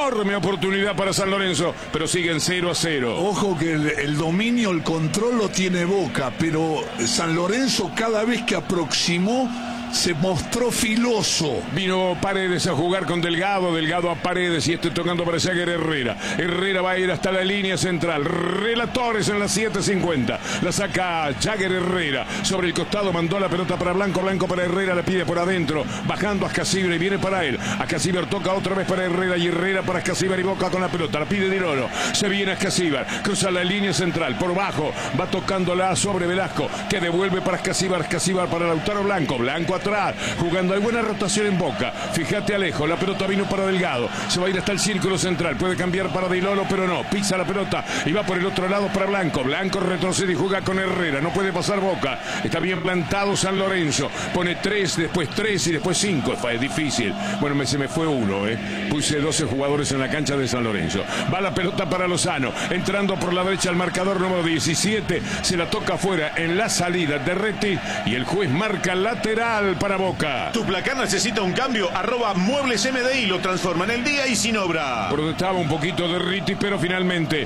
enorme oportunidad para San Lorenzo, pero siguen 0-0. Ojo que el dominio, el control lo tiene Boca, pero San Lorenzo cada vez que aproximó se mostró filoso. Vino Paredes a jugar con Delgado, Delgado a Paredes y tocando para Jagger Herrera. Herrera va a ir hasta la línea central. Relatores en la 7:50. La saca Jagger Herrera. Sobre el costado mandó la pelota para Blanco. Blanco para Herrera, la pide por adentro. Bajando a Ascasíbar y viene para él. Ascasíbar toca otra vez para Herrera y Herrera para Ascasíbar y Boca con la pelota. La pide Di Lolo. Se viene Ascasíbar. Cruza la línea central. Por bajo va tocándola sobre Velasco, que devuelve para Ascasíbar. Ascasíbar para Lautaro Blanco. Blanco atrás, jugando. Hay buena rotación en Boca. Fíjate, Alejo, la pelota vino para Delgado. Se va a ir hasta el círculo central. Puede cambiar para Di Lolo, pero no. Pisa la pelota y va por el otro lado para Blanco. Blanco retrocede y juega con Herrera. No puede pasar Boca. Está bien plantado San Lorenzo. Pone 3, después 3 y después 5. Es difícil. Bueno, se me fue uno. Puse 12 jugadores en la cancha de San Lorenzo. Va la pelota para Lozano. Entrando por la derecha al marcador número 17. Se la toca afuera en la salida de Reti. Y el juez marca lateral para Boca. Tu placar necesita un cambio. @Muebles MDI lo transforma en el día y sin obra. Protestaba un poquito de Riti, pero finalmente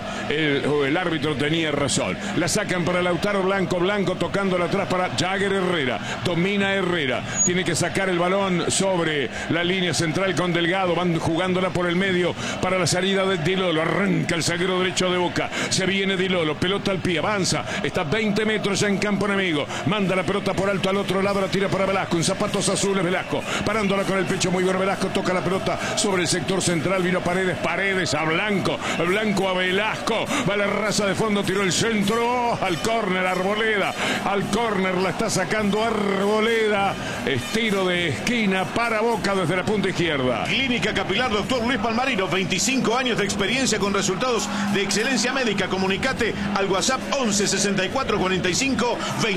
el árbitro tenía razón. La sacan para Lautaro Blanco. Blanco tocándola atrás para Jagger Herrera. Domina Herrera. Tiene que sacar el balón sobre la línea central con Delgado. Van jugándola por el medio para la salida de Di Lolo. Arranca el zaguero derecho de Boca. Se viene Di Lolo. Pelota al pie. Avanza. Está 20 metros ya en campo enemigo. Manda la pelota por alto al otro lado. La tira para Velasco. En zapatos azules Velasco. Parándola con el pecho muy bueno. Velasco toca la pelota sobre el sector central. Vino Paredes. Paredes a Blanco. Blanco a Velasco. Va la raza de fondo. Tiró el centro. Al córner. Arboleda. Al córner la está sacando Arboleda. Estiro de esquina para Boca desde la punta izquierda. Clínica Capilar Dr. Luis Palmarino. 25 años de experiencia con resultados de excelencia médica. Comunicate al WhatsApp 11 64 45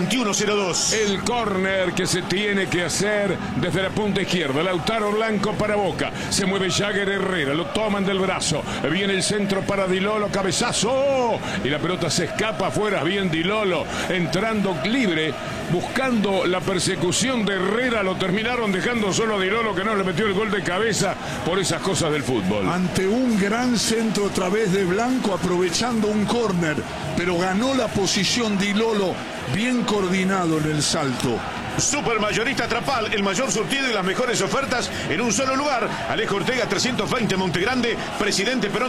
2102. El córner que se tiene que hacer desde la punta izquierda. Lautaro Blanco para Boca. Se mueve Jagger Herrera. Lo toman del brazo. Viene el centro para Di Lolo. Cabezazo. Y la pelota se escapa afuera. Bien Di Lolo. Entrando libre. Buscando la persecución de Herrera. Lo terminaron dejando solo a Di Lolo, que no le metió el gol de cabeza por esas cosas del fútbol. Ante un gran centro otra vez de Blanco, aprovechando un córner. Pero ganó la posición Di Lolo. Bien coordinado en el salto. Supermayorista Trapal, el mayor surtido y las mejores ofertas en un solo lugar. Alejo Ortega 320 Montegrande, Presidente Perón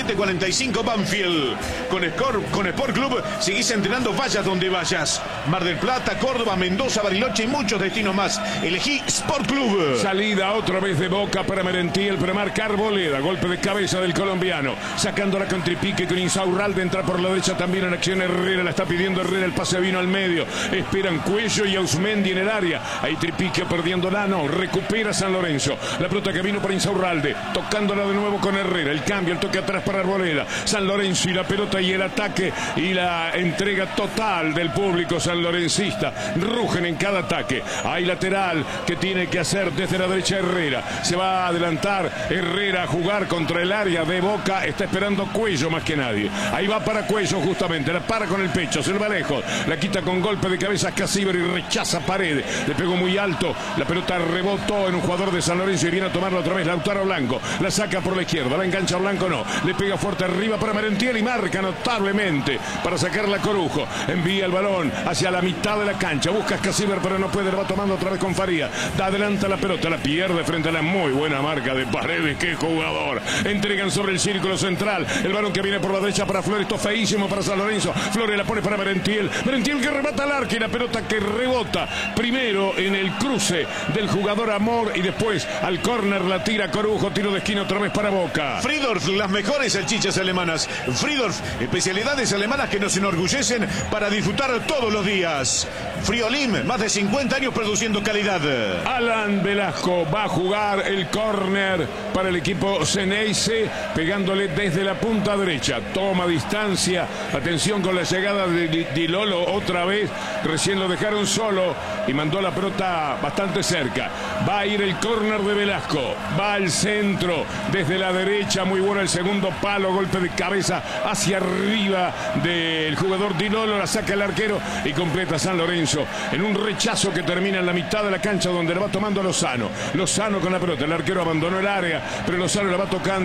3745 Banfield. Con Sport Club seguís entrenando, vayas donde vayas. Mar del Plata, Córdoba, Mendoza, Bariloche y muchos destinos más. Elegí Sport Club. Salida otra vez de Boca para Merentiel, para marcar Arboleda. Golpe de cabeza del colombiano. Sacándola con Tripique, con Insaurralde. Entra por la derecha también en acción Herrera. La está pidiendo Herrera, el pase vino al medio. Esperan Cuello y Ausmendi en el área. Ahí Tripique perdiendo no. Recupera San Lorenzo. La pelota que vino por Insaurralde. Tocándola de nuevo con Herrera. El cambio, el toque atrás para Arboleda. San Lorenzo y la pelota y el ataque y la entrega total del público sanlorencista. Rugen en cada ataque. Hay lateral que tiene que hacer desde la derecha Herrera. Se va a adelantar Herrera a jugar contra el área de Boca. Está esperando Cuello más que nadie. Ahí va para Cuello justamente. La para con el pecho. Se le va lejos. La quita con golpe de cabeza Ascasíbar y rechaza Paredes. Le pegó muy alto. La pelota rebotó en un jugador de San Lorenzo y viene a tomarla otra vez Lautaro Blanco. La saca por la izquierda. La engancha Blanco, no. Le pega fuerte arriba para Merentiel y marca notablemente para sacarla Corujo. Envía el balón hacia la mitad de la cancha. Busca Ascasíbar, pero no puede. Le va tomando otra vez con Faría. Da adelanta la pelota. La pierde frente a la muy buena marca de Paredes. ¡Qué jugador! Entregan sobre el círculo central. El balón que viene por la derecha para Flores. Esto feísimo para San Lorenzo. Flores la pone para Merentiel. Merentiel que remata al arco y la pelota que rebota. Primero en el cruce del jugador Amor y después al córner la tira Corujo. Tiro de esquina otra vez para Boca. Friedorf, las mejores salchichas alemanas. Friedorf, especialidades alemanas que nos enorgullecen para disfrutar todos los días. Friolim, más de 50 años produciendo calidad. Alan Velasco va a jugar el córner para el equipo Ceneice, pegándole desde la punta derecha. Toma distancia. Atención con la llegada de Di Lolo otra vez. Recién lo dejaron solo y mandó la pelota bastante cerca. Va a ir el córner de Velasco. Va al centro desde la derecha. Muy bueno el segundo palo. Golpe de cabeza hacia arriba del jugador Di Lolo. La saca el arquero y completa San Lorenzo en un rechazo que termina en la mitad de la cancha donde la va tomando Lozano. Lozano con la pelota. El arquero abandonó el área, pero Lozano la va tocando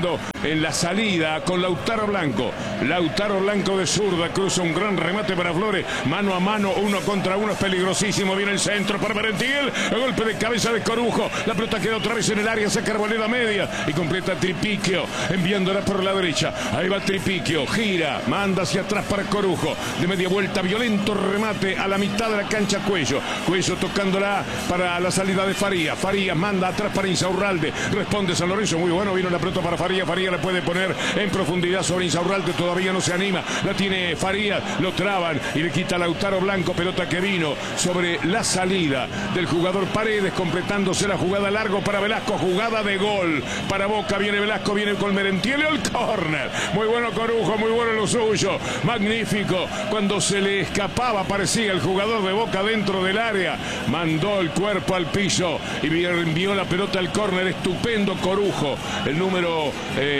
en la salida con Lautaro Blanco. Lautaro Blanco de zurda cruza un gran remate para Flores. Mano a mano, 1 contra 1, es peligrosísimo. Viene el centro para Merentiel. El golpe de cabeza de Corujo. La pelota queda otra vez en el área. Saca Arboleda media y completa Tripiquio, enviándola por la derecha. Ahí va Tripiquio, gira, manda hacia atrás para Corujo. De media vuelta, violento remate a la mitad de la cancha Cuello. Cuello tocándola para la salida de Farías. Farías manda atrás para Insaurralde. Responde San Lorenzo, muy bueno. Vino la pelota para Farías. Farías la puede poner en profundidad sobre Insaurralde. Todavía no se anima. La tiene Farías. Lo traban y le quita a Lautaro Blanco. Pelota que vino sobre la salida del jugador Paredes, completándose la jugada largo para Velasco. Jugada de gol para Boca. Viene Velasco, viene con Merentiel. El córner. Muy bueno Corujo, muy bueno lo suyo. Magnífico. Cuando se le escapaba, parecía el jugador de Boca dentro del área. Mandó el cuerpo al piso y envió la pelota al córner. Estupendo Corujo, el número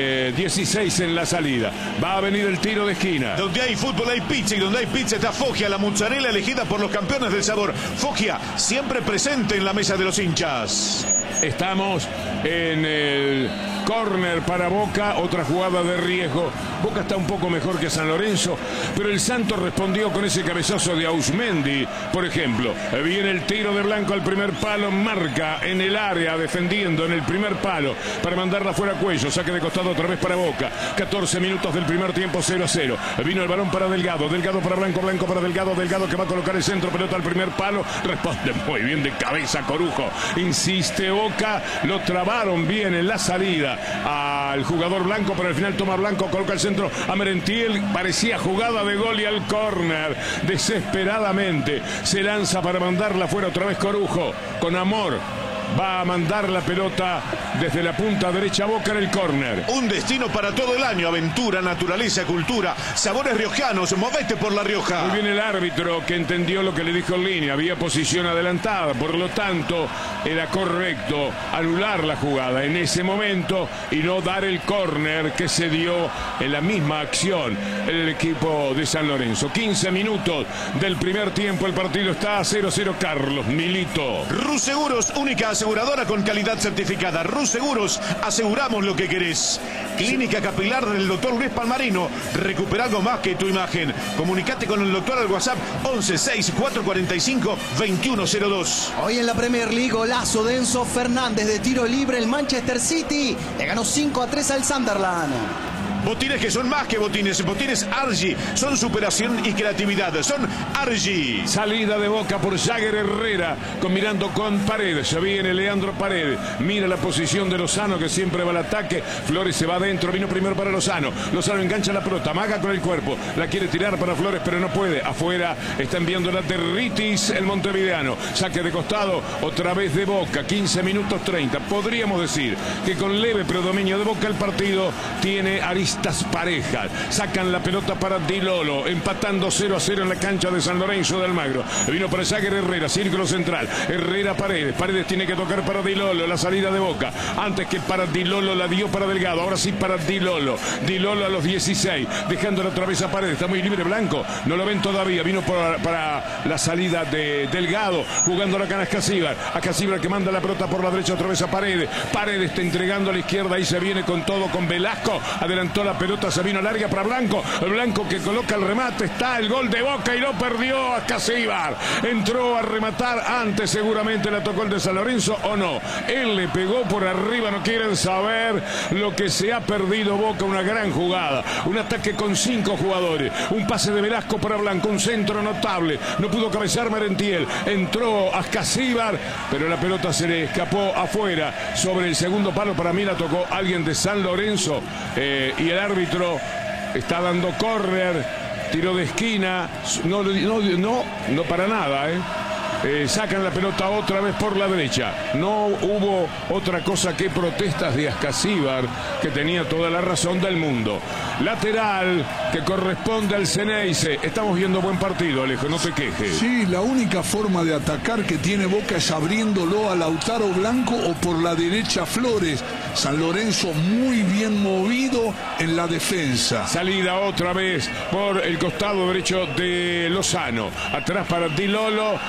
16 en la salida. Va a venir el tiro de esquina. Donde hay fútbol hay pizza, y donde hay pizza está Foggia, la mozzarella elegida por los campeones del sabor. Foggia, siempre presente en la mesa de los hinchas. Estamos en el córner para Boca, otra jugada de riesgo. Boca está un poco mejor que San Lorenzo, pero el Santos respondió con ese cabezazo de Ausmendi, por ejemplo. Viene el tiro de Blanco al primer palo, marca en el área, defendiendo en el primer palo para mandarla fuera a Cuello. Saque de costado otra vez para Boca. 14 minutos del primer tiempo, 0-0. Vino el balón para Delgado, Delgado para Blanco, Blanco para Delgado, Delgado que va a colocar el centro, pelota al primer palo. Responde muy bien de cabeza Corujo. Insiste Boca, lo trabaron bien en la salida al jugador Blanco, pero al final toma Blanco, coloca el centro a Merentiel. Parecía jugada de gol y al córner. Desesperadamente se lanza para mandarla fuera otra vez Corujo. Con amor va a mandar la pelota desde la punta derecha. Boca en el córner. Un destino para todo el año. Aventura, naturaleza, cultura, sabores riojanos. Movete por La Rioja. Muy bien el árbitro, que entendió lo que le dijo en línea. Había posición adelantada, por lo tanto era correcto anular la jugada en ese momento y no dar el córner que se dio en la misma acción en el equipo de San Lorenzo. 15 minutos del primer tiempo. El partido está a 0-0. Carlos Milito. Rus Seguros, única aseguradora con calidad certificada. Rus Seguros, aseguramos lo que querés. Clínica capilar del doctor Luis Palmarino. Recupera algo más que tu imagen. Comunicate con el doctor al WhatsApp 1164452102. Hoy en la Premier League, golazo de Enzo Fernández de tiro libre. El Manchester City le ganó 5-3 al Sunderland. Botines que son más que botines. Botines Argy son superación y creatividad. Son Argy. Salida de Boca por Jagger Herrera, combinando con Paredes. Ya viene Leandro Paredes. Mira la posición de Lozano, que siempre va al ataque. Flores se va adentro. Vino primero para Lozano. Lozano engancha la pelota. Amaga con el cuerpo. La quiere tirar para Flores, pero no puede. Afuera está enviando la Territis, el montevideano. Saque de costado. Otra vez de Boca. 15 minutos 30. Podríamos decir que con leve predominio de Boca el partido tiene aristas parejas. Sacan la pelota para Di Lolo, empatando 0-0 en la cancha de San Lorenzo de Almagro. Vino para Jagger Herrera, círculo central. Herrera Paredes. Paredes tiene que tocar para Di Lolo. La salida de Boca. Antes que para Di Lolo la dio para Delgado. Ahora sí para Di Lolo. Di Lolo a los 16. Dejándola otra vez a Paredes. Está muy libre Blanco. No lo ven todavía. Vino para la salida de Delgado. Jugando la cana a Casíbar. A Casíbar que manda la pelota por la derecha otra vez a Paredes. Paredes está entregando a la izquierda. Ahí se viene con todo con Velasco. Adelantó la pelota, se vino larga para Blanco. El Blanco que coloca el remate. Está el gol de Boca y lo perdió a Casíbar. Entró a rematar antes, seguramente la tocó el de San Lorenzo o no. Él le pegó por arriba. No quieren saber lo que se ha perdido Boca. Una gran jugada. Un ataque con 5 jugadores. Un pase de Velasco para Blanco. Un centro notable. No pudo cabecear Merentiel. Entró a Casíbar, pero la pelota se le escapó afuera. Sobre el segundo palo, para mí la tocó alguien de San Lorenzo. Y el árbitro está dando córner, tiro de esquina, no para nada, sacan la pelota otra vez por la derecha. No hubo otra cosa que protestas de Ascasíbar, que tenía toda la razón del mundo. Lateral que corresponde al Ceneice. Estamos viendo buen partido, Alejo, no te quejes. Sí, la única forma de atacar que tiene Boca es abriéndolo a Lautaro Blanco o por la derecha Flores. San Lorenzo muy bien movido en la defensa. Salida otra vez por el costado derecho de Lozano. Atrás para Di Lolo y este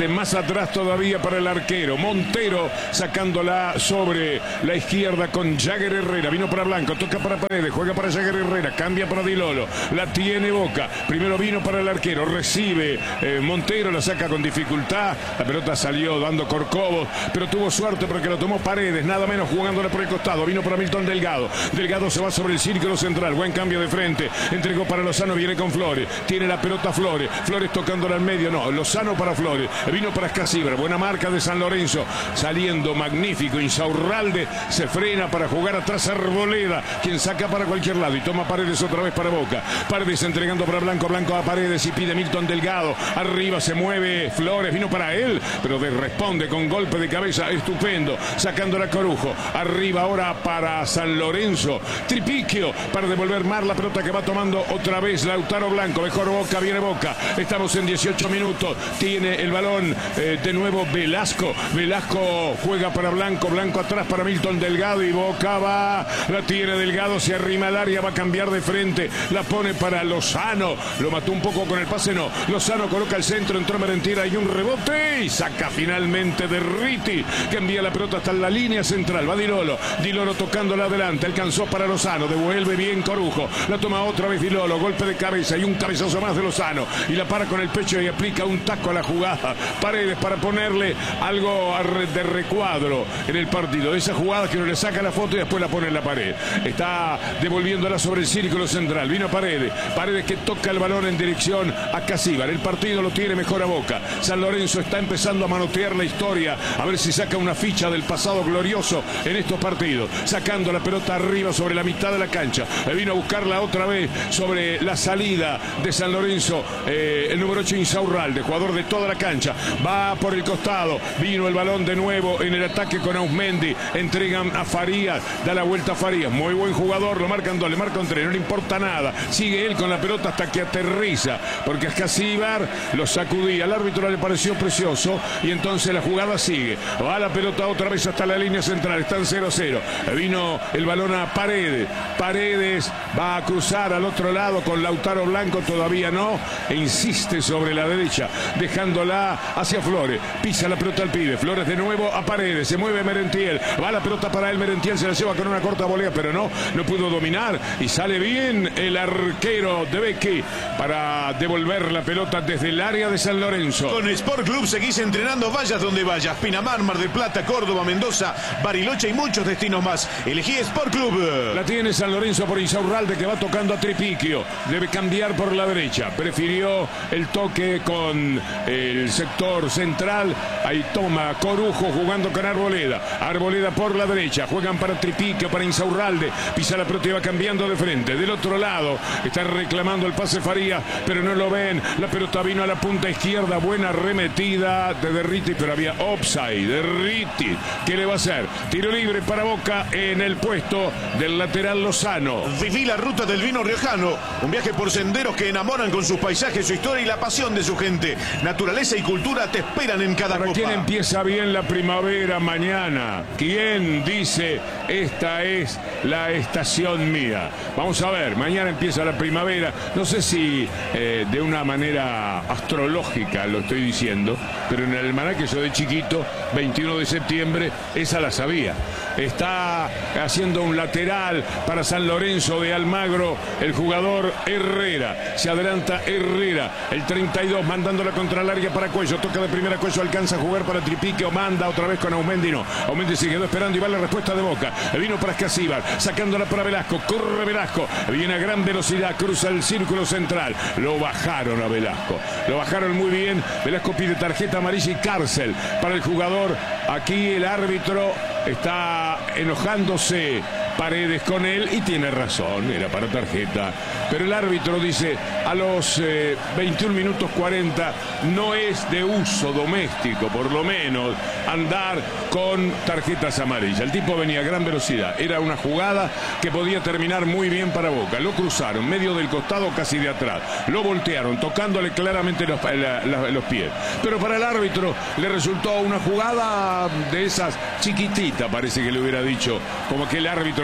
más atrás todavía para el arquero. Montero sacándola sobre la izquierda con Jagger Herrera. Vino para Blanco, toca para Paredes, juega para Jagger Herrera, cambia para Di Lolo. La tiene Boca. Primero vino para el arquero, recibe Montero, la saca con dificultad. La pelota salió dando Corcovos, pero tuvo suerte porque lo tomó Paredes, nada menos jugándola por el costado. Vino para Milton Delgado. Delgado se va sobre el círculo central. Buen cambio de frente. Entregó para Lozano, viene con Flores. Tiene la pelota Flores. Flores tocándola al medio, no. Lozano para Flores. Vino para Escasibra. Buena marca de San Lorenzo. Saliendo magnífico. Insaurralde se frena para jugar atrás Arboleda, quien saca para cualquier lado y toma Paredes otra vez para Boca. Paredes entregando para Blanco. Blanco a Paredes y pide Milton Delgado. Arriba se mueve Flores. Vino para él, pero responde con golpe de cabeza estupendo. Sacándola a Corujo. Arriba ahora para San Lorenzo. Tripiquio para devolver más la pelota que va tomando otra vez Lautaro Blanco. Mejor Boca, viene Boca. Estamos en 18 minutos. Tiene el balón de nuevo Velasco. Velasco juega para Blanco. Blanco atrás para Milton Delgado y Boca va. La tiene Delgado, se arrima al área, va a cambiar de frente. La pone para Lozano. Lo mató un poco con el pase, no. Lozano coloca el centro, entró Merentiel y un rebote y saca finalmente de Riti, que envía la pelota hasta la línea central. Va Di Lolo. Di Lolo tocándola adelante. Alcanzó para Lozano. Devuelve bien Corujo. La toma otra vez Di Lolo. Golpe de cabeza y un cabezazo más de Lozano. Y la para con el pecho y aplica un taco a la jugada. Paredes para ponerle algo de recuadro en el partido. De esa jugada que uno le saca la foto y después la pone en la pared. Está devolviéndola sobre el círculo central. Vino Paredes. Paredes que toca el balón en dirección a Casíbar. El partido lo tiene mejor a Boca. San Lorenzo está empezando a manotear la historia. A ver si saca una ficha del pasado glorioso en estos partidos. Sacando la pelota arriba sobre la mitad de la cancha. Vino a buscarla otra vez sobre la salida de San Lorenzo. El número 8 Insaurralde, jugador de toda la cancha. Va por el costado. Vino el balón de nuevo en el ataque con Ausmendi. Entregan a Farías. Da la vuelta a Farías. Muy buen jugador. Lo marcan dos, le marcan tres. No le importa nada. Sigue él con la pelota hasta que aterriza. Porque a Escasíbar lo sacudía. Al árbitro le pareció precioso. Y entonces la jugada sigue. Va la pelota otra vez hasta la línea central. Están 0-0. Vino el balón a Paredes. Paredes va a cruzar al otro lado con Lautaro Blanco. Todavía no. E insiste sobre la derecha. Dejándola hacia Flores. Pisa la pelota al pibe. Flores de nuevo a Paredes. Se mueve Merentiel. Va la pelota para él. Merentiel se la lleva con una corta volea, pero no pudo dominar. Y sale bien el arquero de Becchi para devolver la pelota desde el área de San Lorenzo. Con Sport Club seguís entrenando, vayas donde vayas. Pinamar, Mar del Plata, Córdoba, Mendoza, Bariloche y muchos destinos más. Elegí Sport Club. La tiene San Lorenzo por Insaurralde, que va tocando a Tripiquio. Debe cambiar por la derecha. Prefirió el toque con el sector central. Ahí toma Corujo jugando con Arboleda. Arboleda por la derecha. Juegan para Tripiquio, para Insaurralde. Pisa la pelota y va cambiando de frente. Del otro lado está reclamando el pase Farías, pero no lo ven. La pelota vino a la punta izquierda. Buena arremetida de Derriti, pero había offside. Derriti, ¿qué le va a hacer? Tiro libre para Boca en el puesto del lateral Lozano. Viví la ruta del vino riojano, un viaje por senderos que enamoran con sus paisajes, su historia y la pasión de su gente. Naturaleza y cultura te esperan en cada copa. ¿Quién empieza bien la primavera mañana? ¿Quién dice esta es la estación mía? Vamos a ver, mañana empieza la primavera. No sé si de una manera astrológica lo estoy diciendo, pero en el almanaque yo de chiquito, 21 de septiembre, esa la sabía. Está haciendo un lateral para San Lorenzo de Almagro, el jugador Herrera. Se adelanta Herrera, el 32, mandándola contra el área para Cuello. Toca de primera Cuello, alcanza a jugar para Tripiquio, manda otra vez con Ausmendi, no. Ausmendi se quedó esperando y va la respuesta de Boca. Vino para Escasíbar, sacándola para Velasco, corre Velasco, viene a gran velocidad, cruza el círculo central. Lo bajaron a Velasco, lo bajaron muy bien. Velasco pide tarjeta amarilla y cárcel para el jugador. Aquí el árbitro está enojándose Paredes con él y tiene razón, era para tarjeta. Pero el árbitro dice, a los 21 minutos 40 no es de uso doméstico, por lo menos, andar con tarjetas amarillas. El tipo venía a gran velocidad, era una jugada que podía terminar muy bien para Boca. Lo cruzaron, medio del costado, casi de atrás. Lo voltearon, tocándole claramente los pies. Pero para el árbitro le resultó una jugada de esas chiquitita, parece que le hubiera dicho, como que el árbitro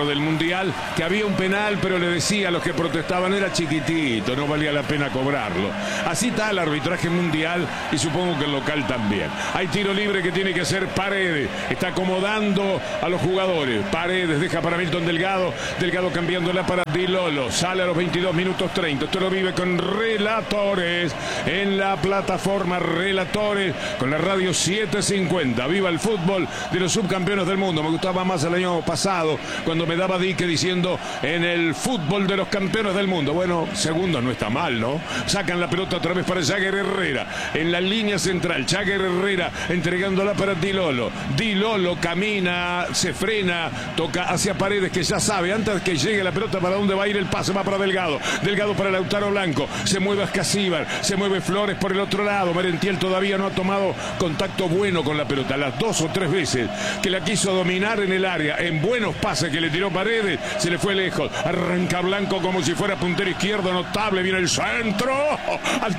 árbitro del Mundial que había un penal, pero le decía a los que protestaban, era chiquitito, no valía la pena cobrarlo. Así está el arbitraje mundial y supongo que el local también. Hay tiro libre que tiene que hacer Paredes, está acomodando a los jugadores. Paredes deja para Milton Delgado, Delgado cambiándola para Di Lolo, sale a los 22 minutos 30. Esto lo vive con Relatores en la plataforma Relatores con la radio 750. Viva el fútbol de los subcampeones del mundo. Me gustaba más el año pasado cuando me daba dique diciendo en el fútbol de los campeones del mundo. Bueno, segundo no está mal, ¿no? Sacan la pelota otra vez para Jagger Herrera en la línea central. Jagger Herrera entregándola para Di Lolo. Di Lolo camina, se frena, toca hacia Paredes, que ya sabe antes que llegue la pelota para dónde va a ir el pase. Va para Delgado, Delgado para Lautaro Blanco, se mueve Ascasíbar, se mueve Flores por el otro lado. Merentiel todavía no ha tomado contacto bueno con la pelota. Las 2 o 3 veces que la quiso dominar en el área, en buenos pases que le tiró Paredes, se le fue lejos. Arranca Blanco como si fuera puntero izquierdo, notable, viene el centro, al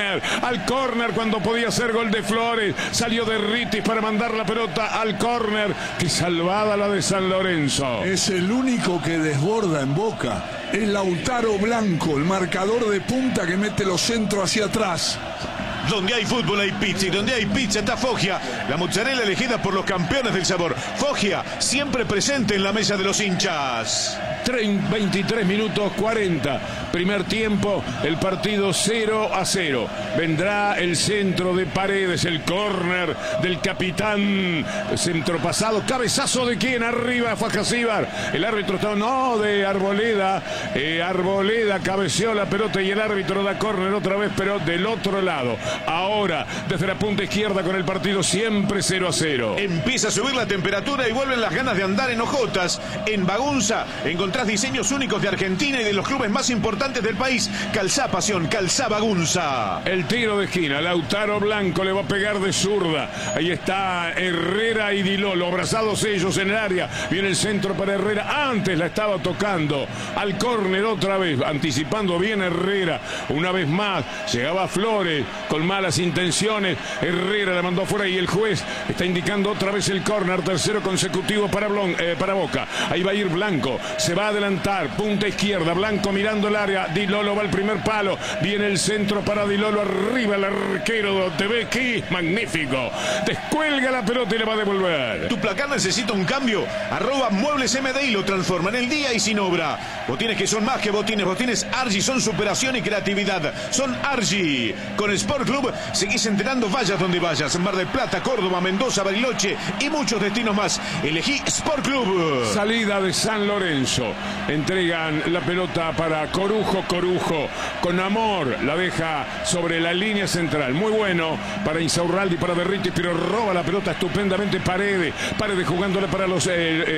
córner cuando podía ser gol de Flores, salió de Ritis para mandar la pelota al córner. Qué salvada la de San Lorenzo. Es el único que desborda en Boca, es Lautaro Blanco, el marcador de punta que mete los centros hacia atrás. Donde hay fútbol hay pizza, y donde hay pizza está Foggia, la mozzarella elegida por los campeones del sabor. Foggia, siempre presente en la mesa de los hinchas. 23 minutos 40, primer tiempo, el partido 0-0. Vendrá el centro de Paredes, el córner del capitán, centro pasado, cabezazo de quién, arriba Ascasíbar, el árbitro está, no, de Arboleda, Arboleda cabeceó la pelota y el árbitro da córner otra vez, pero del otro lado. Ahora, desde la punta izquierda con el partido siempre 0-0. Empieza a subir la temperatura y vuelven las ganas de andar en hojotas. En Bagunza encontrás diseños únicos de Argentina y de los clubes más importantes del país. Calzá Pasión, calzá Bagunza. El tiro de esquina, Lautaro Blanco le va a pegar de zurda. Ahí está Herrera y Di Lolo, abrazados ellos en el área. Viene el centro para Herrera, antes la estaba tocando. Al córner otra vez, anticipando bien Herrera. Una vez más, llegaba Flores con malas intenciones. Herrera la mandó fuera y el juez está indicando otra vez el córner, tercero consecutivo para Boca. Ahí va a ir Blanco, se va a adelantar, punta izquierda, Blanco mirando el área, Di Lolo va al primer palo, viene el centro para Di Lolo, arriba el arquero de Becky, magnífico, descuelga la pelota y le va a devolver. Tu placar necesita un cambio, @Muebles MD y lo transforma en el día y sin obra. Botines que son más que botines Argy son superación y creatividad, son Argy. Con Sport Club seguís entrenando, vayas donde vayas, Mar del Plata, Córdoba, Mendoza, Bariloche y muchos destinos más. Elegí Sport Club. Salida de San Lorenzo, entregan la pelota para Corujo, con amor la deja sobre la línea central, muy bueno para Insaurralde y para Berritis, pero roba la pelota estupendamente Paredes jugándola para los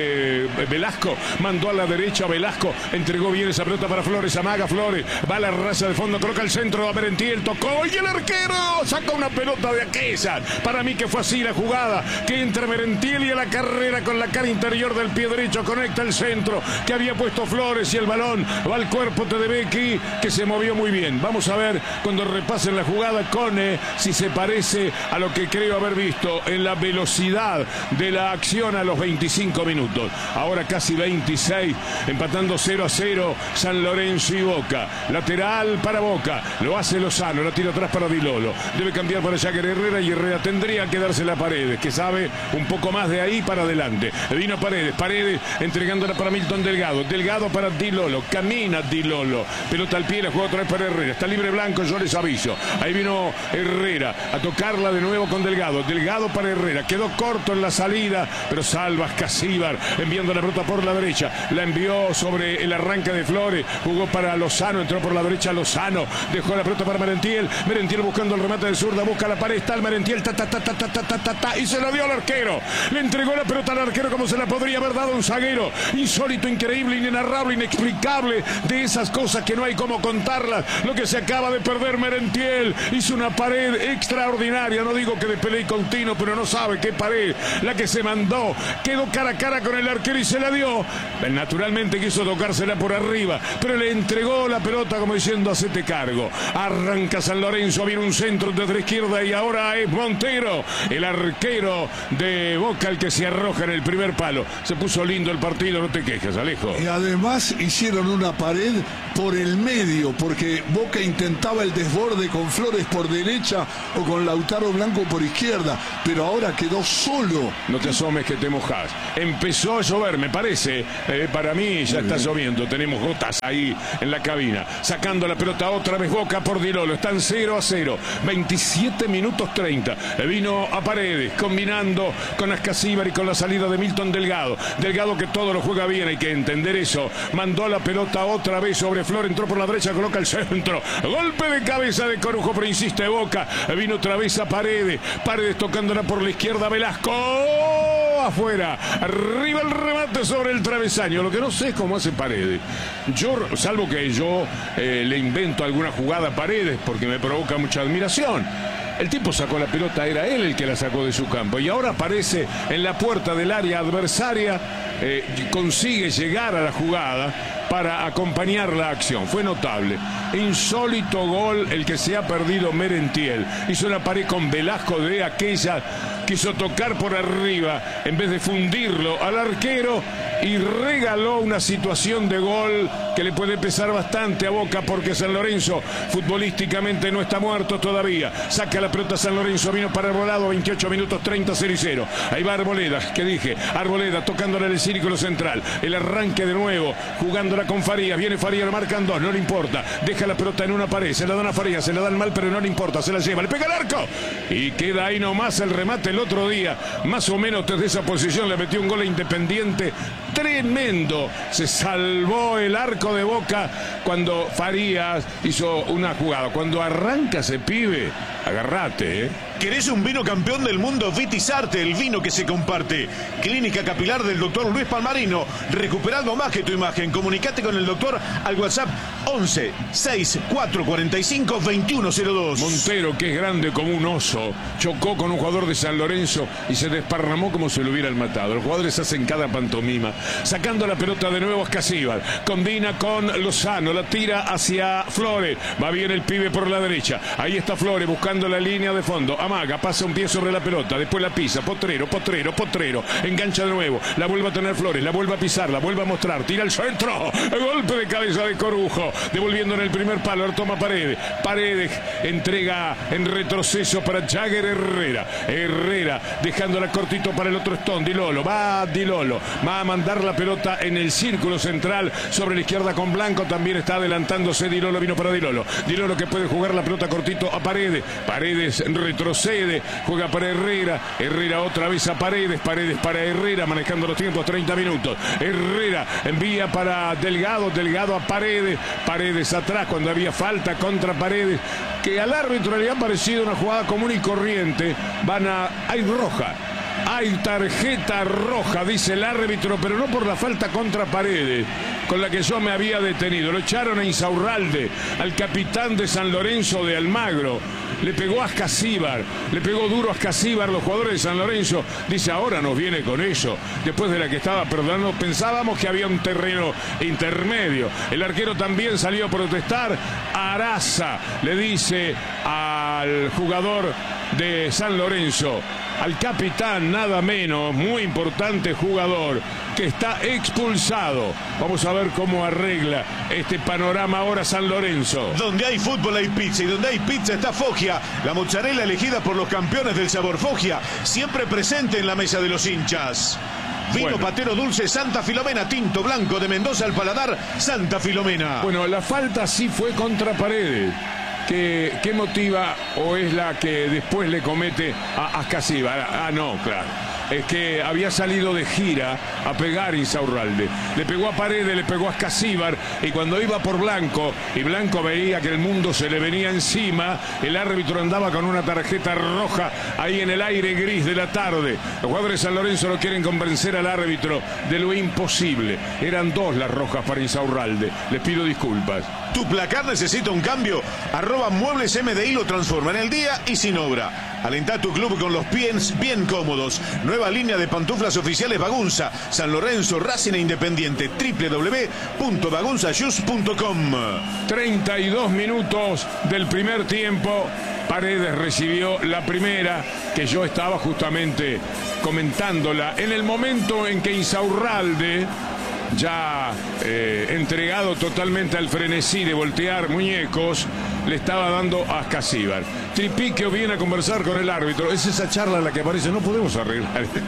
Velasco, mandó a la derecha a Velasco, entregó bien esa pelota para Flores, amaga Flores, va a la raza de fondo, coloca el centro a Merentiel, tocó y el arquero saca una pelota de aquella. Para mí que fue así la jugada, que entra Merentiel y a la carrera con la cara interior del pie derecho conecta el centro que había puesto Flores y el balón va al cuerpo de Becky, que se movió muy bien. Vamos a ver cuando repasen la jugada Cone si se parece a lo que creo haber visto en la velocidad de la acción a los 25 minutos. Ahora casi 26, empatando 0-0 San Lorenzo y Boca. Lateral para Boca, lo hace Lozano, la tira atrás para Di Lolo, debe cambiar para Jagger Herrera y Herrera tendría que dársela a Paredes, que sabe un poco más de ahí para adelante. Vino Paredes entregándola para Milton Delgado para Di Lolo, camina Di Lolo, pelota al pie, la juega otra vez para Herrera, está libre Blanco, yo les aviso. Ahí vino Herrera a tocarla de nuevo con Delgado para Herrera, quedó corto en la salida, pero salva Ascasíbar, enviando la pelota por la derecha, la envió sobre el arranque de Flores, jugó para Lozano, entró por la derecha Lozano, dejó la pelota para Merentiel buscando el remate de zurda, busca la pared, está el Merentiel, y se la dio al arquero, le entregó la pelota al arquero como se la podría haber dado un zaguero, insólito, increíble. increíble, inenarrable, inexplicable, de esas cosas que no hay cómo contarlas. Lo que se acaba de perder Merentiel, hizo una pared extraordinaria, no digo que de pelea y continuo, pero no sabe qué pared, la que se mandó, quedó cara a cara con el arquero y se la dio. Naturalmente quiso tocársela por arriba, pero le entregó la pelota como diciendo, hacete cargo. Arranca San Lorenzo, viene un centro desde la izquierda y ahora es Montero, el arquero de Boca, el que se arroja en el primer palo. Se puso lindo el partido, no te quejes, Alejo. Y además hicieron una pared por el medio, porque Boca intentaba el desborde con Flores por derecha o con Lautaro Blanco por izquierda, pero ahora quedó solo. No te asomes que te mojás. Empezó a llover, me parece. Para mí ya está lloviendo. Tenemos gotas ahí en la cabina. Sacando la pelota otra vez Boca por Di Lolo. Están 0-0. 27 minutos 30. Vino a Paredes, combinando con Ascasíbar y con la salida de Milton Delgado. Delgado que todo lo juega bien, hay que entender eso. Mandó la pelota otra vez sobre Flor, entró por la derecha, coloca el centro. Golpe de cabeza de Corujo, pero insiste Boca. Vino otra vez a Paredes. Paredes tocándola por la izquierda, Velasco. Afuera, arriba el remate sobre el travesaño. Lo que no sé es cómo hace Paredes. Yo, salvo que yo le invento alguna jugada a Paredes porque me provoca mucha admiración. El tipo sacó la pelota, era él el que la sacó de su campo y ahora aparece en la puerta del área adversaria, consigue llegar a la jugada para acompañar la acción. Fue notable. Insólito gol el que se ha perdido Merentiel. Hizo una pared con Velasco de aquella, quiso tocar por arriba en vez de fundirlo al arquero y regaló una situación de gol que le puede pesar bastante a Boca porque San Lorenzo futbolísticamente no está muerto todavía. Saca la pelota San Lorenzo, vino para Arbolado, 28 minutos 30, 0-0. Ahí va Arboleda, que dije, Arboleda tocándole el círculo central. El arranque de nuevo, jugándola con Farías, viene Farías, lo marcan dos, no le importa. Deja la pelota en una pared, se la dan a Farías, se la dan mal, pero no le importa, se la lleva, le pega el arco. Y queda ahí nomás el remate. El otro día, más o menos desde esa posición, le metió un gol a Independiente tremendo. Se salvó el arco de Boca cuando Farías hizo una jugada. Cuando arranca ese pibe, agarrate, ¿Querés un vino campeón del mundo? Vitis Arte, el vino que se comparte. Clínica capilar del doctor Luis Palmarino. Recupera algo más que tu imagen. Comunicate con el doctor al WhatsApp 11 64 45 2102. Montero, que es grande como un oso, chocó con un jugador de San Lorenzo y se desparramó como si lo hubieran matado. Los jugadores hacen cada pantomima. Sacando la pelota de nuevo a Ascasíbar. Combina con Lozano, la tira hacia Flores. Va bien el pibe por la derecha. Ahí está Flores buscando la línea de fondo. Amaga, pasa un pie sobre la pelota, después la pisa, Potrero, engancha de nuevo, la vuelve a tener Flores, la vuelve a pisar, la vuelve a mostrar, tira el centro, el golpe de cabeza de Corujo, devolviendo en el primer palo, ahora toma Paredes, entrega en retroceso para Jagger Herrera, dejándola cortito para el otro Stone, Di Lolo, va a mandar la pelota en el círculo central, sobre la izquierda con Blanco, también está adelantándose Di Lolo, vino para Di Lolo que puede jugar la pelota cortito a Paredes retrocede, juega para Herrera otra vez a Paredes para Herrera, manejando los tiempos, 30 minutos. Herrera envía para Delgado a Paredes atrás cuando había falta contra Paredes, que al árbitro le ha parecido una jugada común y corriente. Hay roja. Hay tarjeta roja, dice el árbitro, pero no por la falta contra Paredes, con la que yo me había detenido. Lo echaron a Insaurralde, al capitán de San Lorenzo de Almagro. Le pegó a Ascasíbar, le pegó duro a Ascasíbar, los jugadores de San Lorenzo. Dice, ahora nos viene con eso. Después de la que estaba perdonando, pensábamos que había un terreno intermedio. El arquero también salió a protestar. Araza le dice al jugador de San Lorenzo, al capitán, nada menos, muy importante jugador, que está expulsado. Vamos a ver cómo arregla este panorama ahora San Lorenzo. Donde hay fútbol hay pizza, y donde hay pizza está Foggia, la mozzarella elegida por los campeones del sabor. Foggia, siempre presente en la mesa de los hinchas. Vino Patero Dulce Santa Filomena, tinto blanco de Mendoza al paladar, Santa Filomena. Bueno, la falta sí fue contra Paredes. ¿Qué motiva o es la que después le comete a Ascasíbar? No, claro. es que había salido de gira a pegar Insaurralde. Le pegó a Paredes, le pegó a Escasíbar, y cuando iba por Blanco, y Blanco veía que el mundo se le venía encima, el árbitro andaba con una tarjeta roja ahí en el aire gris de la tarde. Los jugadores de San Lorenzo no quieren convencer al árbitro de lo imposible. Eran 2 las rojas para Insaurralde. Les pido disculpas. ¿Tu placar necesita un cambio? @Muebles MDI lo transforma en el día y sin obra. Alentá a tu club con los pies bien cómodos. Nueva línea de pantuflas oficiales Bagunza, San Lorenzo, Racing e Independiente. www.bagunzashoes.com. 32 minutos del primer tiempo. Paredes recibió la primera, que yo estaba justamente comentándola en el momento en que Insaurralde, ya entregado totalmente al frenesí de voltear muñecos, le estaba dando a Escasíbar. Tripiquio viene a conversar con el árbitro. Es esa charla en la que aparece: no podemos arreglar esto,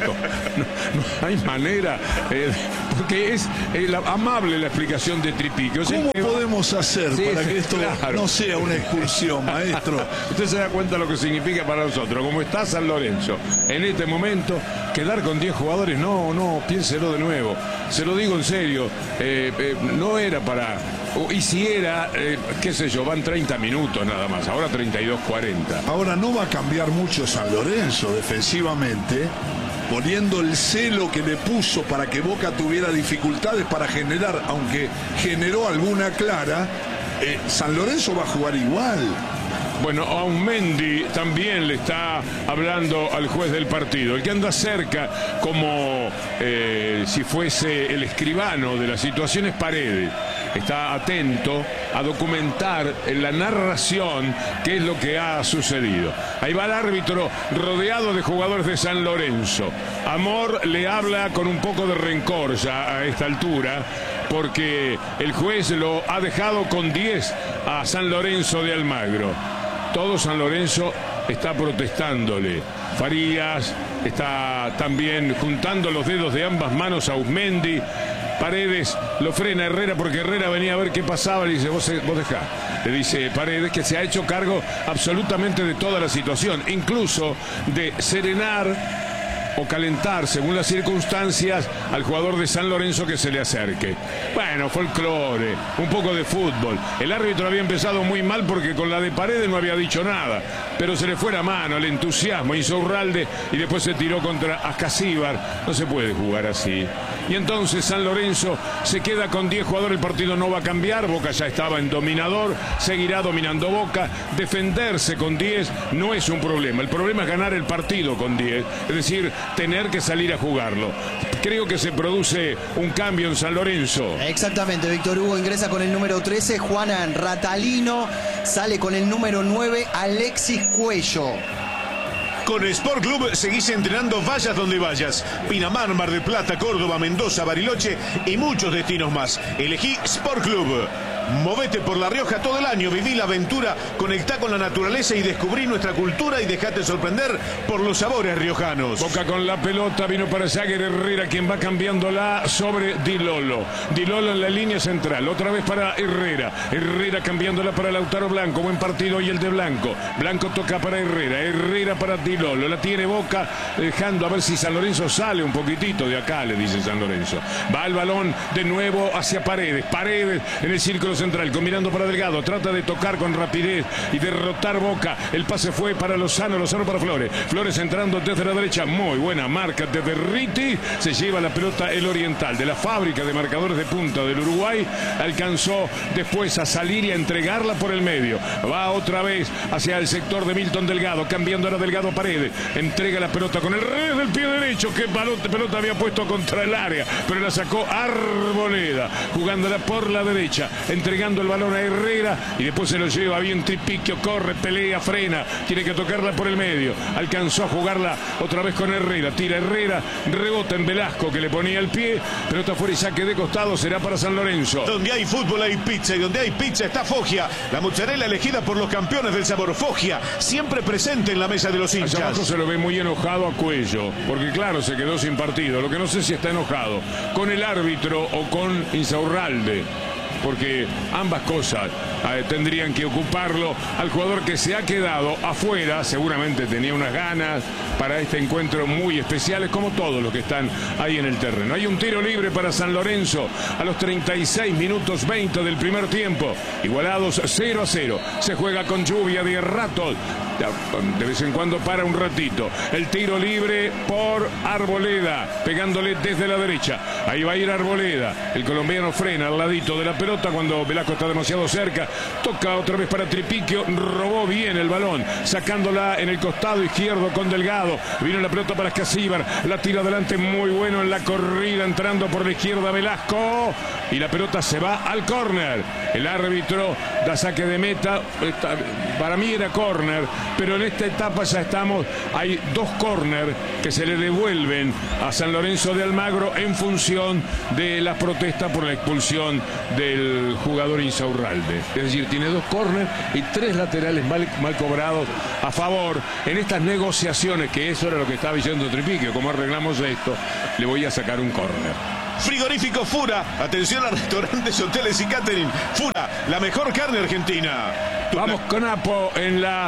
no hay manera, porque es amable la explicación de Tripiquio. ¿Cómo podemos hacer para que esto no sea una expulsión, maestro? Usted se da cuenta lo que significa para nosotros. Como está San Lorenzo en este momento, quedar con 10 jugadores, no, piénselo de nuevo. Se lo digo en serio, no era para... Y si era, qué sé yo, van 30 minutos nada más, ahora 32-40. Ahora no va a cambiar mucho San Lorenzo defensivamente, poniendo el celo que le puso para que Boca tuviera dificultades para generar, aunque generó alguna clara. San Lorenzo va a jugar igual. Bueno, Aumendi también le está hablando al juez del partido. El que anda cerca, como si fuese el escribano de la situación, es Paredes. Está atento a documentar en la narración qué es lo que ha sucedido. Ahí va el árbitro rodeado de jugadores de San Lorenzo. Amor le habla con un poco de rencor ya a esta altura, porque el juez lo ha dejado con 10 a San Lorenzo de Almagro. Todo San Lorenzo está protestándole. Farías está también juntando los dedos de ambas manos a Aumendi. Paredes lo frena a Herrera porque Herrera venía a ver qué pasaba. Le dice: vos dejá. Le dice Paredes, que se ha hecho cargo absolutamente de toda la situación, incluso de serenar o calentar, según las circunstancias, al jugador de San Lorenzo que se le acerque. Bueno, folclore, un poco de fútbol. El árbitro había empezado muy mal porque con la de Paredes no había dicho nada, pero se le fue la mano, el entusiasmo, Insaurralde, y después se tiró contra Escasíbar. No se puede jugar así. Y entonces San Lorenzo se queda con 10 jugadores. El partido no va a cambiar. Boca ya estaba en dominador, seguirá dominando Boca. Defenderse con 10 no es un problema. El problema es ganar el partido con 10, es decir, tener que salir a jugarlo. Creo que se produce un cambio en San Lorenzo. Exactamente, Víctor Hugo ingresa con el número 13, Juanan Ratalino, sale con el número 9, Alexis Cuello. Con Sport Club seguís entrenando, vayas donde vayas. Pinamar, Mar del Plata, Córdoba, Mendoza, Bariloche y muchos destinos más. Elegí Sport Club. Movete por La Rioja todo el año, viví la aventura, conectá con la naturaleza y descubrí nuestra cultura y dejate sorprender por los sabores riojanos. Boca con la pelota, vino para Jagger Herrera, quien va cambiándola sobre Di Lolo. Di Lolo en la línea central, otra vez para Herrera. Herrera cambiándola para Lautaro Blanco, buen partido hoy el de Blanco. Blanco toca para Herrera, Herrera para Di Lolo, la tiene Boca, dejando a ver si San Lorenzo sale un poquitito de acá, le dice San Lorenzo. Va el balón de nuevo hacia Paredes, Paredes en el círculo central, combinando para Delgado, trata de tocar con rapidez y derrotar Boca. El pase fue para Lozano, Lozano para Flores, Flores entrando desde la derecha, muy buena marca de Berriti, se lleva la pelota el Oriental de la fábrica de marcadores de punta del Uruguay, alcanzó después a salir y a entregarla por el medio, va otra vez hacia el sector de Milton Delgado, cambiando ahora Delgado a Paredes, entrega la pelota con el revés del pie derecho, que pelota había puesto contra el área, pero la sacó Arboleda, jugándola por la derecha, entregando el balón a Herrera y después se lo lleva bien Tripiquio, corre, pelea, frena, tiene que tocarla por el medio, alcanzó a jugarla otra vez con Herrera, tira Herrera, rebota en Velasco que le ponía el pie, pelota fuera y saque de costado, será para San Lorenzo. Donde hay fútbol hay pizza y donde hay pizza está Foggia, la mozzarella elegida por los campeones del sabor. Foggia, siempre presente en la mesa de los hinchas. Allá abajo se lo ve muy enojado a Cuello, porque claro, se quedó sin partido, lo que no sé si está enojado con el árbitro o con Insaurralde. porque ambas cosas tendrían que ocuparlo al jugador que se ha quedado afuera. Seguramente tenía unas ganas para este encuentro muy especiales, como todos los que están ahí en el terreno. Hay un tiro libre para San Lorenzo a los 36 minutos 20 del primer tiempo, igualados 0-0. Se juega con lluvia de ratos, de vez en cuando para un ratito. El tiro libre por Arboleda, pegándole desde la derecha. Ahí va a ir Arboleda. El colombiano frena al ladito de la pelota cuando Velasco está demasiado cerca. Toca otra vez para Tripiquio. Robó bien el balón, sacándola en el costado izquierdo con Delgado. Vino la pelota para Escasíbar. La tira adelante, muy bueno en la corrida, entrando por la izquierda Velasco. Y la pelota se va al córner. El árbitro da saque de meta. Para mí era córner, pero en esta etapa ya estamos. Hay dos córner que se le devuelven a San Lorenzo de Almagro en función de la protesta por la expulsión del jugador Insaurralde. Es decir, tiene dos córner y tres laterales mal cobrados a favor. En estas negociaciones, que eso era lo que estaba diciendo Tripiquio, como arreglamos esto, le voy a sacar un córner. Frigorífico Fura, atención a restaurantes, hoteles y catering. Fura, la mejor carne argentina. Vamos con Apo en la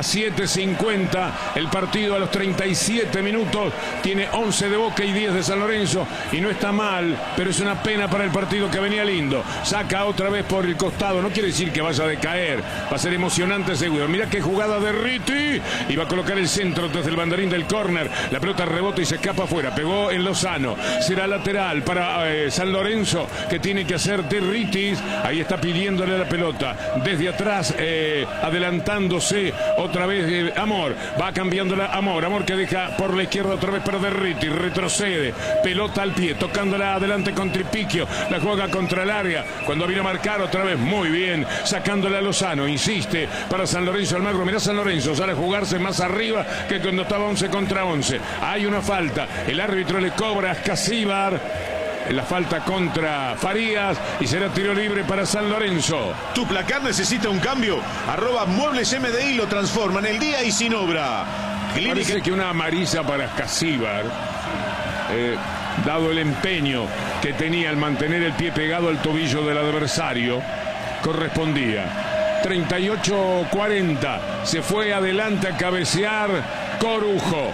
7:50. El partido a los 37 minutos. Tiene 11 de Boca y 10 de San Lorenzo. Y no está mal, pero es una pena para el partido que venía lindo. Saca otra vez por el costado. No quiere decir que vaya a decaer. Va a ser emocionante seguro. Mirá qué jugada de Ritti. Y va a colocar el centro desde el banderín del córner. La pelota rebota y se escapa afuera. Pegó en Lozano. Será lateral para San Lorenzo, que tiene que hacer de Rittis. Ahí está pidiéndole la pelota. Desde atrás, adelantándose otra vez Amor. Va cambiándola Amor que deja por la izquierda otra vez para Derriti. Retrocede. Pelota al pie. Tocándola adelante con Tripiquio. La juega contra el área. Cuando viene a marcar otra vez muy bien. Sacándola a Lozano. Insiste para San Lorenzo Almagro. Mirá San Lorenzo. Sale a jugarse más arriba que cuando estaba 11 contra 11. Hay una falta. El árbitro le cobra a Escasíbar la falta contra Farías y será tiro libre para San Lorenzo. ¿Tu placar necesita un cambio? @Muebles MDI lo transforma en el día y sin obra. Parece que una amarilla para Escasíbar, dado el empeño que tenía al mantener el pie pegado al tobillo del adversario, correspondía. 38-40, se fue adelante a cabecear Corujo.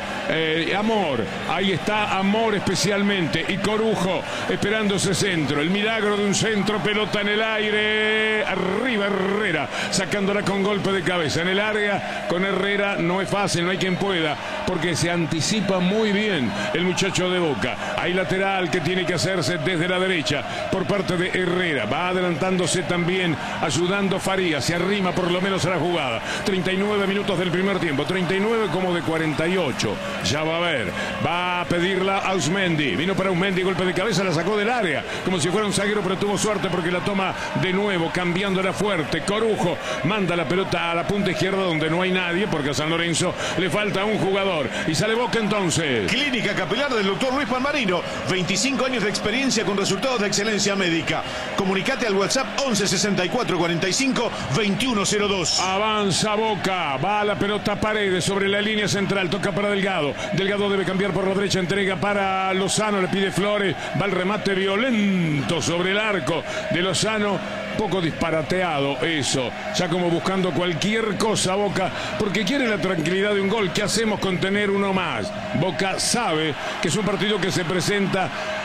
Amor, ahí está Amor especialmente, y Corujo esperando ese centro, el milagro de un centro, pelota en el aire, arriba Herrera, sacándola con golpe de cabeza en el área. Con Herrera no es fácil, no hay quien pueda, porque se anticipa muy bien el muchacho de Boca. Hay lateral que tiene que hacerse desde la derecha por parte de Herrera, va adelantándose también, ayudando Farías, se arrima por lo menos a la jugada. 39 minutos del primer tiempo, 39 como de 48. Ya va a ver, va a pedirla a Ausmendi. Vino para Ausmendi, golpe de cabeza, la sacó del área como si fuera un zaguero, pero tuvo suerte porque la toma de nuevo, cambiándola fuerte. Corujo manda la pelota a la punta izquierda donde no hay nadie, porque a San Lorenzo le falta un jugador. Y sale Boca entonces. Clínica Capilar del doctor Luis Palmarino. 25 años de experiencia con resultados de excelencia médica. Comunicate al WhatsApp 11 64 45 2102. Avanza Boca, va a la pelota Paredes sobre la línea central, toca para Delgado. Delgado debe cambiar por la derecha, entrega para Lozano, le pide Flores, va el remate violento sobre el arco de Lozano. Poco disparateado eso, ya como buscando cualquier cosa Boca, porque quiere la tranquilidad de un gol. ¿Qué hacemos con tener uno más? Boca sabe que es un partido que se presenta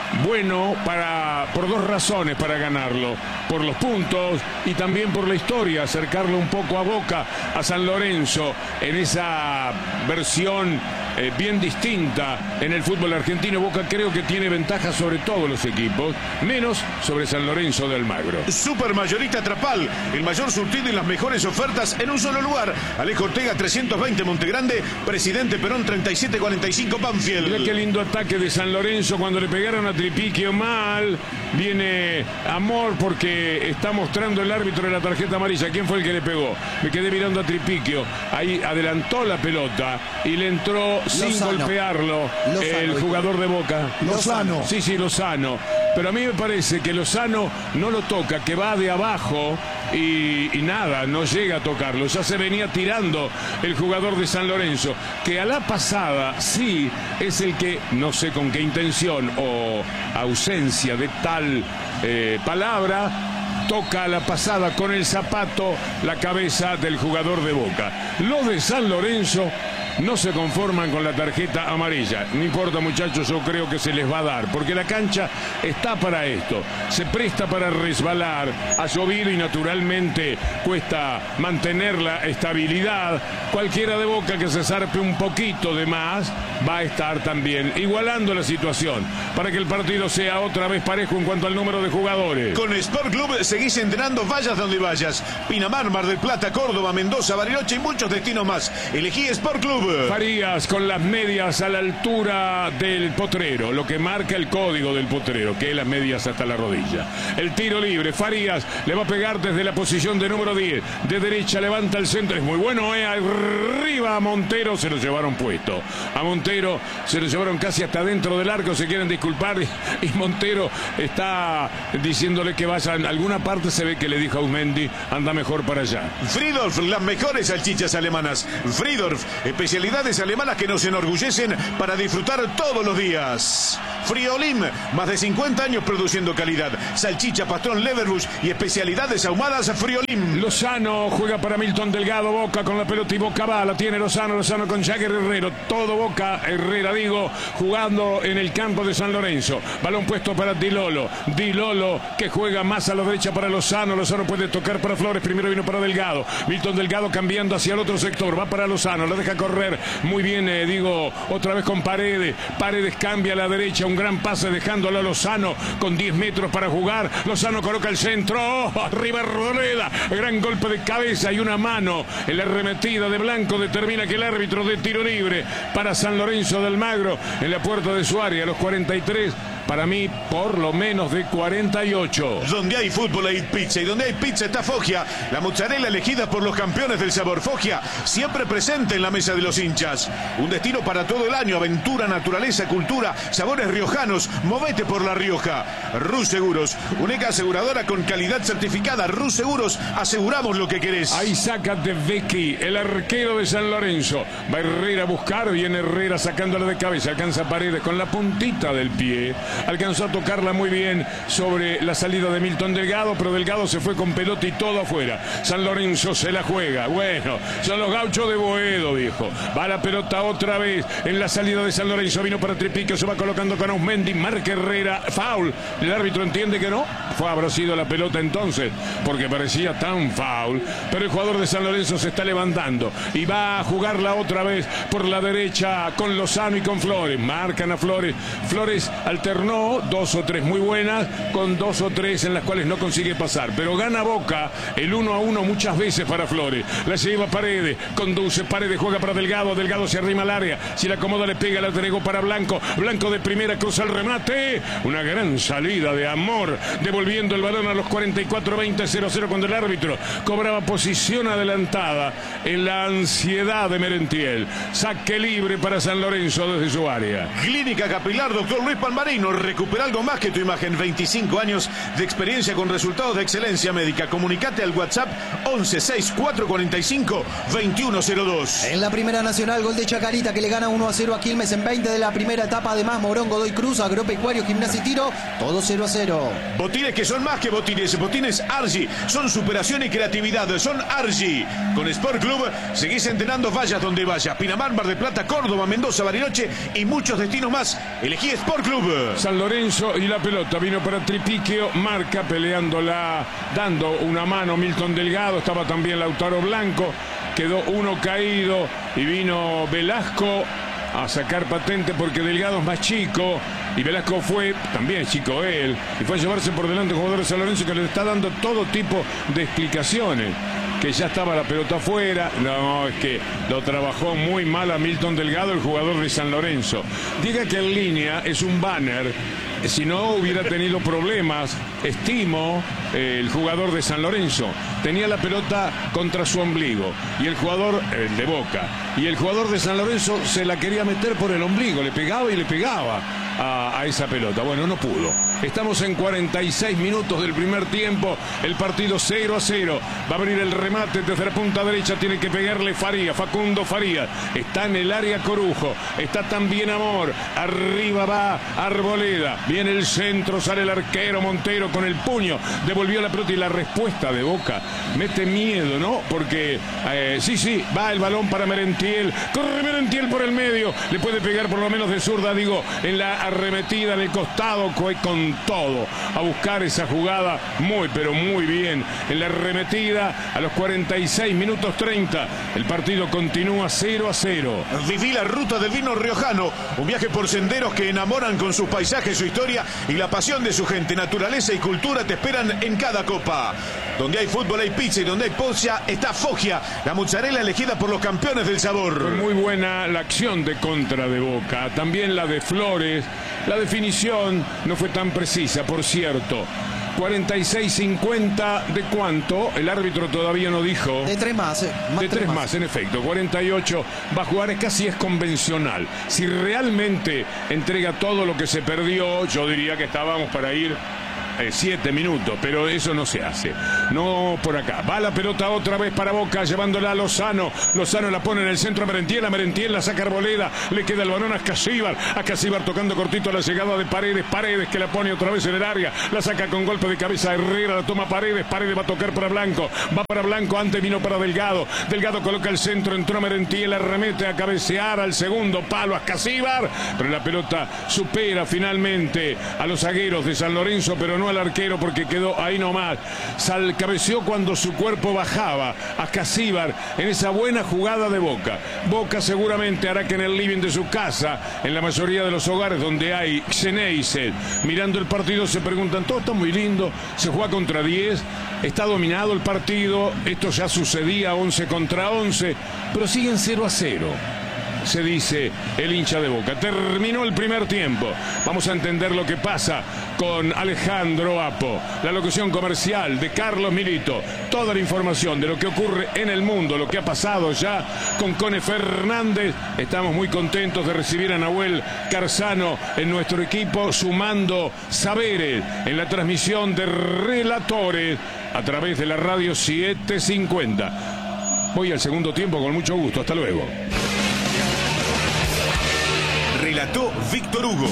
bueno por dos razones para ganarlo: por los puntos y también por la historia, acercarlo un poco a Boca, a San Lorenzo, en esa versión bien distinta en el fútbol argentino. Boca creo que tiene ventaja sobre todos los equipos, menos sobre San Lorenzo de Almagro. Supermayorista Trapal, el mayor surtido y las mejores ofertas en un solo lugar. Alejo Ortega 320 Montegrande, Presidente Perón 3745 Banfield. Mirá qué lindo ataque de San Lorenzo cuando le pegaron a Tripiquio mal. Viene Amor porque está mostrando el árbitro de la tarjeta amarilla. ¿Quién fue el que le pegó? Me quedé mirando a Tripiquio. Ahí adelantó la pelota y le entró sin golpearlo el jugador de Boca. Lozano. Sí, Lozano. Pero a mí me parece que Lozano no lo toca, que va de abajo y nada, no llega a tocarlo. Ya se venía tirando el jugador de San Lorenzo, que a la pasada sí es el que, no sé con qué intención o ausencia de tal palabra, toca a la pasada con el zapato la cabeza del jugador de Boca. Los de San Lorenzo no se conforman con la tarjeta amarilla. No importa, muchachos, yo creo que se les va a dar, porque la cancha está para esto. Se presta para resbalar, ha llovido y naturalmente cuesta mantener la estabilidad. Cualquiera de Boca que se zarpe un poquito de más va a estar también igualando la situación para que el partido sea otra vez parejo en cuanto al número de jugadores. Con Sport Club seguís entrenando, vayas donde vayas. Pinamar, Mar del Plata, Córdoba, Mendoza, Bariloche y muchos destinos más. Elegí Sport Club. Farías con las medias a la altura del potrero, lo que marca el código del potrero, que es las medias hasta la rodilla. El tiro libre, Farías le va a pegar desde la posición de número 10. De derecha levanta el centro, es muy bueno, arriba a Montero, se lo llevaron puesto. A Montero se lo llevaron casi hasta dentro del arco, se quieren disculpar y Montero está diciéndole que vaya en alguna parte. Se ve que le dijo a Usmendi, anda mejor para allá. Friedorf, las mejores salchichas alemanas. Friedorf, especialidades alemanas que nos enorgullecen para disfrutar todos los días. Friolim, más de 50 años produciendo calidad. Salchicha, pastrón, leverbush y especialidades ahumadas Friolim. Lozano juega para Milton Delgado, Boca con la pelota y Boca va, la tiene Lozano con Jagger Herrero, todo Boca, Herrera digo, jugando en el campo de San Lorenzo. Balón puesto para Di Lolo que juega más a la derecha para Lozano puede tocar para Flores, primero vino para Delgado, Milton Delgado cambiando hacia el otro sector, va para Lozano, lo deja correr muy bien, otra vez con Paredes cambia a la derecha, un gran pase dejándolo a Lozano con 10 metros para jugar. Lozano coloca el centro, arriba Arboleda, gran golpe de cabeza y una mano en la arremetida de Blanco determina que el árbitro de tiro libre para San Lorenzo de Almagro en la puerta de su área, a los 43, para mí por lo menos de 48. Donde hay fútbol hay pizza, y donde hay pizza está Foggia, la mozzarella elegida por los campeones del sabor. Foggia, siempre presente en la mesa de los hinchas. Un destino para todo el año, aventura, naturaleza, cultura, sabores riojanos. Movete por La Rioja. Rus Seguros, única aseguradora con calidad certificada. Rus Seguros, aseguramos lo que querés. Ahí saca de Vecchi, el arquero de San Lorenzo. Va Herrera a buscar, viene Herrera sacándola de cabeza, alcanza Paredes con la puntita del pie. Alcanzó a tocarla muy bien sobre la salida de Milton Delgado, pero Delgado se fue con pelota y todo afuera. San Lorenzo se la juega. Bueno, son los gauchos de Boedo, viejo. Va la pelota otra vez en la salida de San Lorenzo. Vino para Tripique, se va colocando con Ausmendi. Marca Herrera, foul. El árbitro entiende que no. Habrá sido la pelota entonces, porque parecía tan foul. Pero el jugador de San Lorenzo se está levantando y va a jugarla otra vez por la derecha con Lozano y con Flores. Marcan a Flores. Flores alternó 2 o 3 muy buenas con 2 o 3 en las cuales no consigue pasar. Pero gana Boca el 1-1 muchas veces para Flores. La lleva Paredes, conduce Paredes, juega para Delgado. Delgado se arrima al área. Si la acomoda le pega, la entregó para Blanco. Blanco de primera cruza el remate. Una gran salida de Amor, devolviendo el balón a los 44, 20-0-0 cuando el árbitro cobraba posición adelantada en la ansiedad de Merentiel. Saque libre para San Lorenzo desde su área. Clínica Capilar, doctor Luis Palmarino. Recupera algo más que tu imagen. 25 años de experiencia con resultados de excelencia médica. Comunicate al WhatsApp 1164452102. En la Primera Nacional, gol de Chacarita que le gana 1-0 a Quilmes en 20 de la primera etapa. Además, Morón, Godoy Cruz, Agropecuario, Gimnasia y Tiro, todo 0-0. Botines que son más que botines. Botines Argy. Son superación y creatividad. Son Argy. Con Sport Club seguís entrenando, vayas donde vayas. Pinamar, Mar del Plata, Córdoba, Mendoza, Bariloche y muchos destinos más. Elegí Sport Club. San Lorenzo y la pelota vino para Tripiquio, marca peleándola, dando una mano Milton Delgado, estaba también Lautaro Blanco, quedó uno caído y vino Velasco a sacar patente porque Delgado es más chico y Velasco fue, también chico él, y fue a llevarse por delante un jugador de San Lorenzo que le está dando todo tipo de explicaciones. Que ya estaba la pelota afuera. No, es que lo trabajó muy mal a Milton Delgado, el jugador de San Lorenzo. Diga que en línea es un banner. Si no hubiera tenido problemas, estimo, el jugador de San Lorenzo tenía la pelota contra su ombligo y el jugador de Boca y el jugador de San Lorenzo se la quería meter por el ombligo, le pegaba y le pegaba a esa pelota. Bueno, no pudo. Estamos en 46 minutos del primer tiempo, el partido 0-0. Va a venir el remate desde la punta derecha, tiene que pegarle Facundo Farías. Está en el área Corujo, está también Amor, arriba va Arboleda, viene el centro, sale el arquero Montero con el puño, devuelve volvió la pelota y la respuesta de Boca mete miedo, ¿no? Porque va el balón para Merentiel, corre Merentiel por el medio, le puede pegar por lo menos de zurda, digo, en la arremetida, en el costado, con todo, a buscar esa jugada muy, pero muy bien, en la arremetida, a los 46 minutos 30, el partido continúa 0-0. Viví la ruta del vino riojano, un viaje por senderos que enamoran con sus paisajes, su historia y la pasión de su gente. Naturaleza y cultura te esperan en cada copa. Donde hay fútbol hay pizza y donde hay pozia está Foggia, la mozzarella elegida por los campeones del sabor. Fue muy buena la acción de contra de Boca, también la de Flores. La definición no fue tan precisa, por cierto. 46-50, ¿de cuánto? El árbitro todavía no dijo. De 3 más. De 3 más, en efecto. 48 va a jugar, casi es convencional. Si realmente entrega todo lo que se perdió, yo diría que estábamos para ir 7 minutos, pero eso no se hace. No por acá. Va la pelota otra vez para Boca, llevándola a Lozano. Lozano la pone en el centro a Merentiel. A Merentiel la saca Arboleda. Le queda el balón a Casíbar. A Casíbar tocando cortito a la llegada de Paredes. Paredes que la pone otra vez en el área. La saca con golpe de cabeza Herrera. La toma Paredes. Paredes va a tocar para Blanco. Va para Blanco. Antes vino para Delgado. Delgado coloca el centro. Entró Merentiel. Arremete a cabecear al segundo palo a Casíbar. Pero la pelota supera finalmente a los zagueros de San Lorenzo, pero no al arquero porque quedó ahí nomás. Cabeceó cuando su cuerpo bajaba a Casíbar en esa buena jugada de Boca. Boca seguramente hará que en el living de su casa, en la mayoría de los hogares donde hay Xeneize, mirando el partido se preguntan, todo está muy lindo, se juega contra 10, está dominado el partido, esto ya sucedía 11 contra 11, pero siguen 0-0. Se dice el hincha de Boca. Terminó el primer tiempo. Vamos a entender lo que pasa con Alejandro Apo. La locución comercial de Carlos Milito. Toda la información de lo que ocurre en el mundo, lo que ha pasado ya con Cone Fernández. Estamos muy contentos de recibir a Nahuel Carzano en nuestro equipo, sumando saberes en la transmisión de relatores a través de la radio 750. Voy al segundo tiempo con mucho gusto. Hasta luego. Relató Víctor Hugo.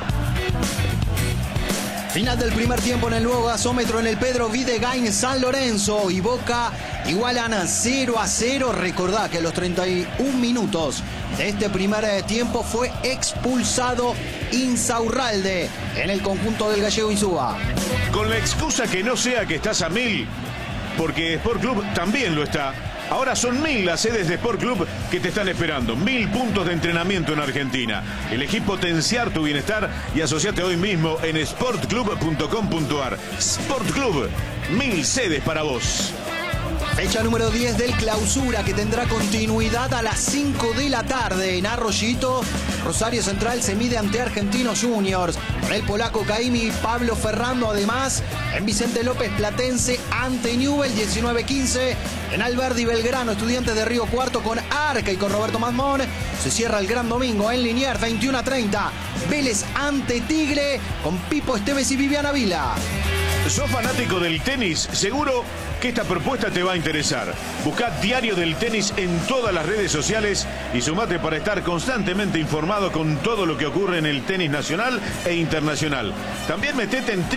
Final del primer tiempo en el nuevo gasómetro en el Pedro Videgain San Lorenzo y Boca igualan 0-0. Recordá que a los 31 minutos de este primer tiempo fue expulsado Insaurralde en el conjunto del gallego Insúa. Con la excusa que no sea que estás a 1000, porque Sport Club también lo está. Ahora son 1000 las sedes de Sport Club que te están esperando. 1000 puntos de entrenamiento en Argentina. Elegí potenciar tu bienestar y asociate hoy mismo en sportclub.com.ar. Sport Club, 1000 sedes para vos. Fecha número 10 del clausura que tendrá continuidad a las 5 de la tarde en Arroyito. Rosario Central se mide ante Argentinos Juniors. Con el polaco Caimi y Pablo Ferrando. Además, en Vicente López Platense ante Newell 19-15. En Alberdi Belgrano, Estudiantes de Río Cuarto con Arca y con Roberto Mazmón. Se cierra el gran domingo en Liniers 21-30. Vélez ante Tigre con Pipo Esteves y Viviana Vila. ¿Sos fanático del tenis? Seguro que esta propuesta te va a interesar. Buscá Diario del Tenis en todas las redes sociales y sumate para estar constantemente informado con todo lo que ocurre en el tenis nacional e internacional. También metete en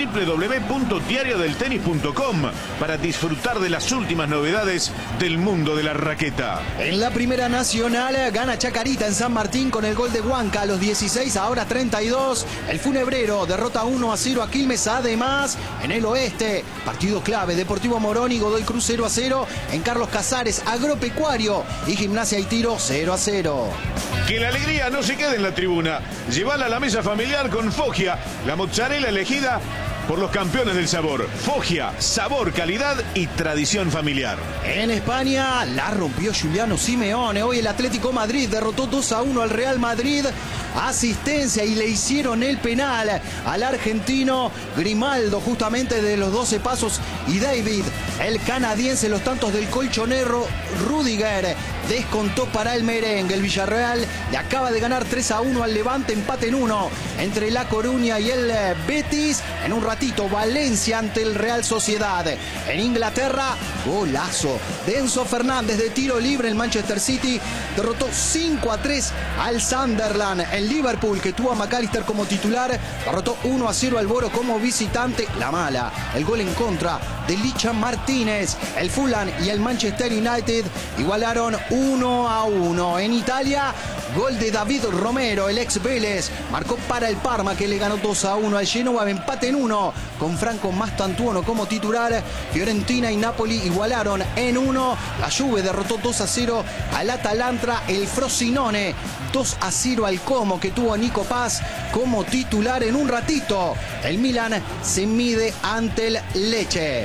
www.diariodeltenis.com para disfrutar de las últimas novedades del mundo de la raqueta. En la Primera Nacional gana Chacarita en San Martín con el gol de Huanca a los 16, ahora 32. El Funebrero derrota 1-0 a Quilmes. Además, en el oeste, partido clave, Deportivo Morón y Godoy Cruz 0-0. En Carlos Casares, Agropecuario y Gimnasia y Tiro 0-0. Que la alegría no se quede en la tribuna. Llevala a la mesa familiar con Foggia, la mozzarella elegida por los campeones del sabor. Foggia, sabor, calidad y tradición familiar. En España la rompió Giuliano Simeone. Hoy el Atlético Madrid derrotó 2-1 al Real Madrid. Asistencia y le hicieron el penal al argentino Grimaldo, justamente de los 12 pasos, y David el canadiense. Los tantos del colchonero Rudiger descontó para el merengue. El Villarreal le acaba de ganar 3-1 al Levante, empate en 1 entre La Coruña y el Betis. En un ratito Valencia ante el Real Sociedad. En Inglaterra, golazo de Enzo Fernández de tiro libre. El Manchester City derrotó 5-3 al Sunderland. El Liverpool, que tuvo a McAllister como titular, derrotó 1-0 al Boro como visitante. La mala, el gol en contra de Licha Martínez. El Fulham y el Manchester United igualaron 1-1. En Italia, gol de David Romero, el ex Vélez, marcó para el Parma, que le ganó 2-1 al Genoa. Empate en 1 con Franco Mastantuono como titular. Fiorentina y Napoli igualaron en 1. La Juve derrotó 2-0 al Atalanta. El Frosinone 2-0 al Como, que tuvo a Nico Paz como titular. En un ratito el Milan se mide ante el Lecce.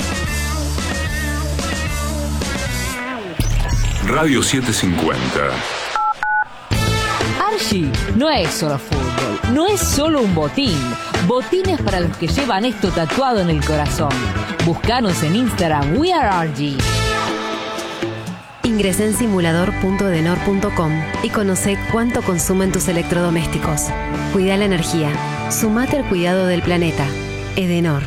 Radio 750. Archie no es solo fútbol, no es solo un botín. Botines para los que llevan esto tatuado en el corazón. Búscanos en Instagram, We Are Archie. Ingresá en simulador.edenor.com y conoce cuánto consumen tus electrodomésticos. Cuida la energía. Sumate al cuidado del planeta. Edenor.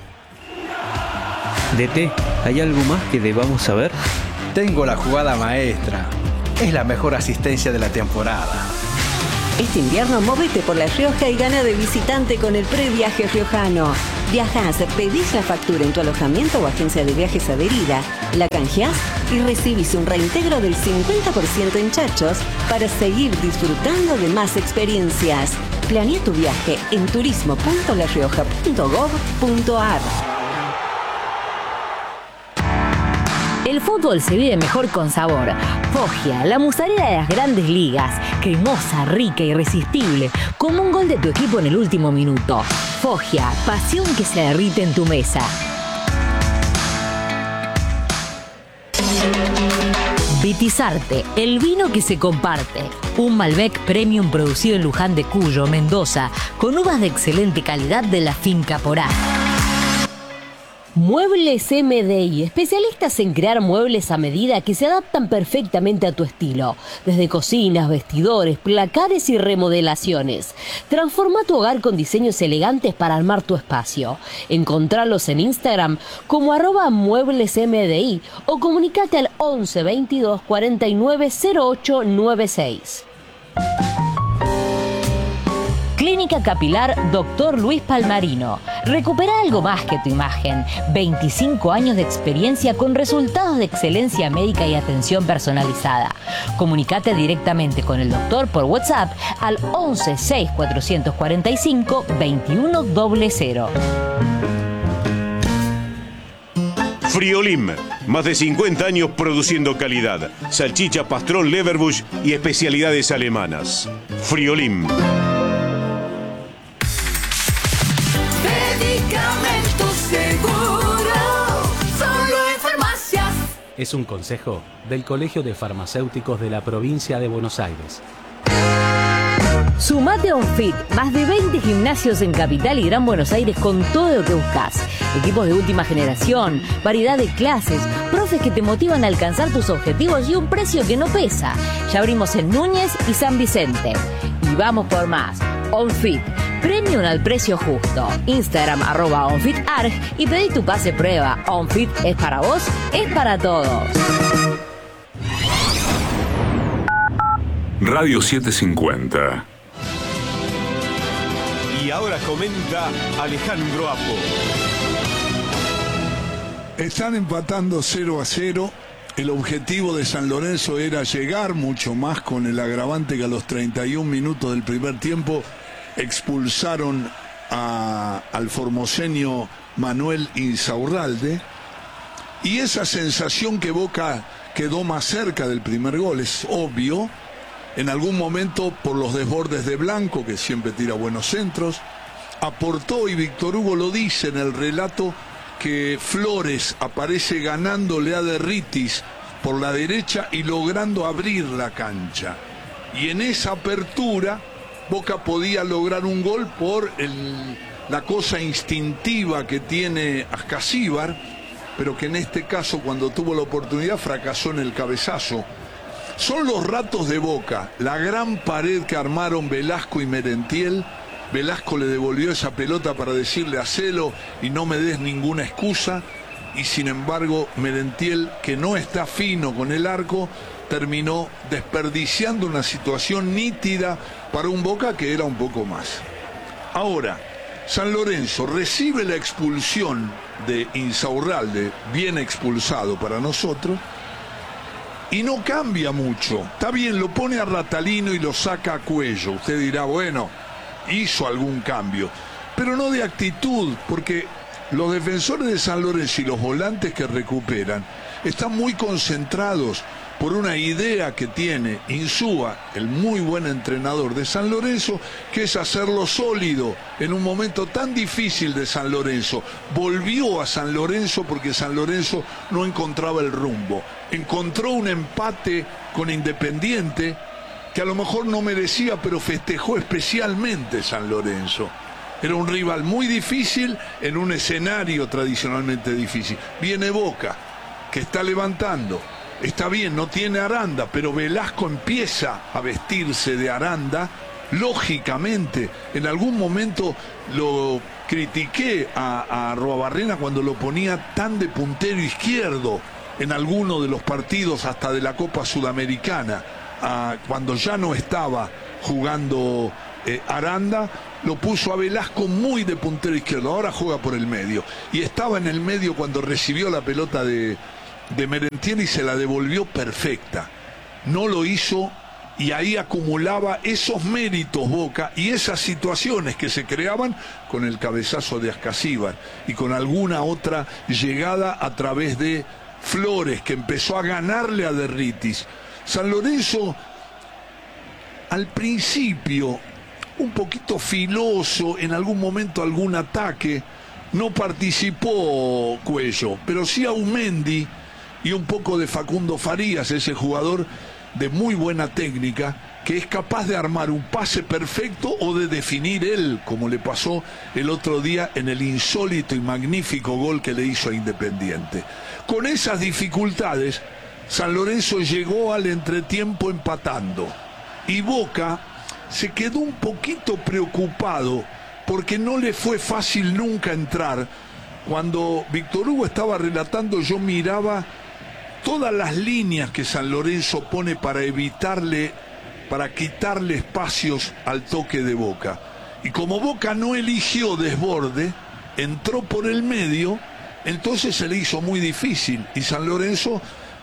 DT, ¿hay algo más que debamos saber? Tengo la jugada maestra. Es la mejor asistencia de la temporada. Este invierno móvete por La Rioja y gana de visitante con el previaje riojano. Viajás, pedís la factura en tu alojamiento o agencia de viajes adherida, la canjeás y recibís un reintegro del 50% en chachos para seguir disfrutando de más experiencias. Planea tu viaje en turismo.larioja.gov.ar. El fútbol se vive mejor con sabor. Foggia, la mozzarella de las grandes ligas. Cremosa, rica, irresistible. Como un gol de tu equipo en el último minuto. Foggia, pasión que se derrite en tu mesa. Vitisarte, el vino que se comparte. Un Malbec Premium producido en Luján de Cuyo, Mendoza, con uvas de excelente calidad de la finca Porá. Muebles MDI, especialistas en crear muebles a medida que se adaptan perfectamente a tu estilo. Desde cocinas, vestidores, placares y remodelaciones. Transforma tu hogar con diseños elegantes para armar tu espacio. Encontralos en Instagram como @mueblesmdi o comunicate al 11 22 49 08 96. Clínica Capilar Dr. Luis Palmarino. Recupera algo más que tu imagen. 25 años de experiencia con resultados de excelencia médica y atención personalizada. Comunicate directamente con el doctor por WhatsApp al 11 6 445 2100. Friolim, más de 50 años produciendo calidad. Salchicha, pastrón, leverbush y especialidades alemanas. Friolim. Es un consejo del Colegio de Farmacéuticos de la Provincia de Buenos Aires. Sumate a OnFit, más de 20 gimnasios en Capital y Gran Buenos Aires con todo lo que buscas. Equipos de última generación, variedad de clases, profes que te motivan a alcanzar tus objetivos y un precio que no pesa. Ya abrimos en Núñez y San Vicente. Y vamos por más. OnFit, premium al precio justo. Instagram @OnFitArg y pedí tu pase prueba. OnFit es para vos, es para todos. Radio 750. Y ahora comenta Alejandro Apo. Están empatando 0-0. El objetivo de San Lorenzo era llegar mucho más, con el agravante que a los 31 minutos del primer tiempo expulsaron al formoseño Manuel Insaurralde. Y esa sensación que Boca quedó más cerca del primer gol es obvio. En algún momento, por los desbordes de Blanco, que siempre tira buenos centros, aportó, y Víctor Hugo lo dice en el relato, que Flores aparece ganándole a Derritis por la derecha y logrando abrir la cancha. Y en esa apertura, Boca podía lograr un gol por la cosa instintiva que tiene Ascasíbar, pero que en este caso, cuando tuvo la oportunidad, fracasó en el cabezazo. Son los ratos de Boca, la gran pared que armaron Velasco y Merentiel. Velasco le devolvió esa pelota para decirle hacelo y no me des ninguna excusa, y sin embargo Merentiel, que no está fino con el arco, terminó desperdiciando una situación nítida para un Boca que era un poco más. Ahora, San Lorenzo recibe la expulsión de Insaurralde, bien expulsado para nosotros, y no cambia mucho. Está bien, lo pone a Ratalino y lo saca a Cuello. Usted dirá, bueno, hizo algún cambio, pero no de actitud, porque los defensores de San Lorenzo y los volantes que recuperan están muy concentrados por una idea que tiene Insúa, el muy buen entrenador de San Lorenzo, que es hacerlo sólido en un momento tan difícil de San Lorenzo. Volvió a San Lorenzo porque San Lorenzo no encontraba el rumbo. Encontró un empate con Independiente que a lo mejor no merecía, pero festejó especialmente San Lorenzo. Era un rival muy difícil en un escenario tradicionalmente difícil. Viene Boca, que está levantando. Está bien, no tiene Aranda, pero Velasco empieza a vestirse de Aranda. Lógicamente, en algún momento lo critiqué a Arruabarrena cuando lo ponía tan de puntero izquierdo en alguno de los partidos hasta de la Copa Sudamericana, cuando ya no estaba jugando Aranda, lo puso a Velasco muy de puntero izquierdo. Ahora juega por el medio, y estaba en el medio cuando recibió la pelota de Merentiel y se la devolvió perfecta. No lo hizo, y ahí acumulaba esos méritos Boca y esas situaciones que se creaban con el cabezazo de Ascasíbar y con alguna otra llegada a través de Flores, que empezó a ganarle a Derritis. San Lorenzo al principio un poquito filoso, en algún momento algún ataque. No participó Cuello, pero sí Aumendi y un poco de Facundo Farías, ese jugador de muy buena técnica, que es capaz de armar un pase perfecto o de definir él, como le pasó el otro día en el insólito y magnífico gol que le hizo a Independiente. Con esas dificultades, San Lorenzo llegó al entretiempo empatando, y Boca se quedó un poquito preocupado porque no le fue fácil nunca entrar. Cuando Víctor Hugo estaba relatando, yo miraba todas las líneas que San Lorenzo pone para quitarle espacios al toque de Boca. Y como Boca no eligió desborde, entró por el medio, entonces se le hizo muy difícil. Y San Lorenzo,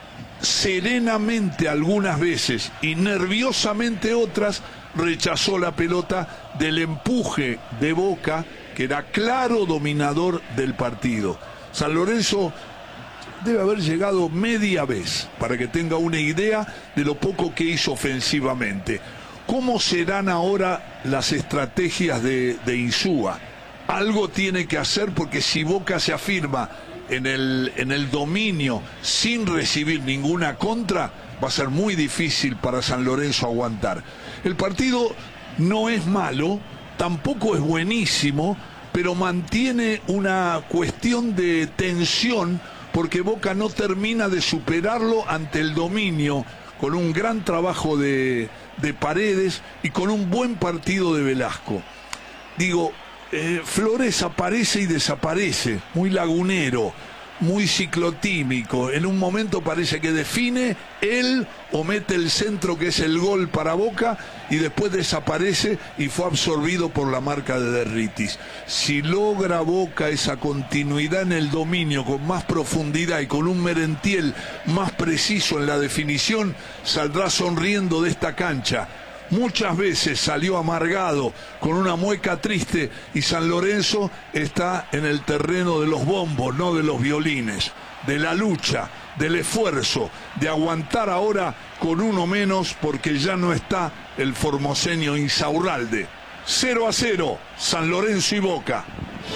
serenamente algunas veces y nerviosamente otras, rechazó la pelota del empuje de Boca, que era claro dominador del partido. San Lorenzo debe haber llegado media vez, para que tenga una idea de lo poco que hizo ofensivamente. ¿Cómo serán ahora las estrategias de Insúa? Algo tiene que hacer, porque si Boca se afirma en el dominio sin recibir ninguna contra, va a ser muy difícil para San Lorenzo aguantar. El partido no es malo, tampoco es buenísimo, pero mantiene una cuestión de tensión, porque Boca no termina de superarlo ante el dominio, con un gran trabajo de Paredes y con un buen partido de Velasco. Digo, Flores aparece y desaparece, muy lagunero, muy ciclotímico. En un momento parece que define él o mete el centro, que es el gol para Boca, y después desaparece y fue absorbido por la marca de Derritis. Si logra Boca esa continuidad en el dominio con más profundidad y con un Merentiel más preciso en la definición, saldrá sonriendo de esta cancha. Muchas veces salió amargado, con una mueca triste, y San Lorenzo está en el terreno de los bombos, no de los violines, de la lucha, del esfuerzo, de aguantar ahora con uno menos, porque ya no está el formoseño Insaurralde. 0-0, San Lorenzo y Boca.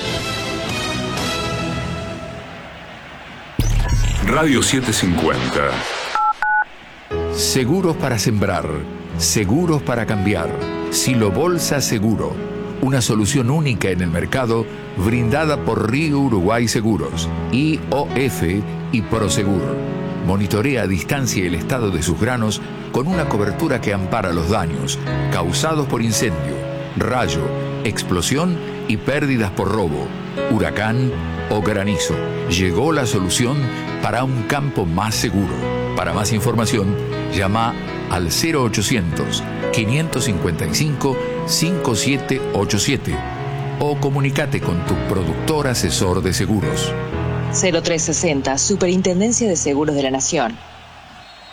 Radio 750. Seguros para sembrar, seguros para cambiar. Silo Bolsa Seguro, una solución única en el mercado brindada por Río Uruguay Seguros, IOF y Prosegur. Monitorea a distancia el estado de sus granos con una cobertura que ampara los daños causados por incendio, rayo, explosión y pérdidas por robo, huracán o granizo. Llegó la solución para un campo más seguro. Para más información, llama al 0800-555-5787 o comunícate con tu productor asesor de seguros. 0360, Superintendencia de Seguros de la Nación.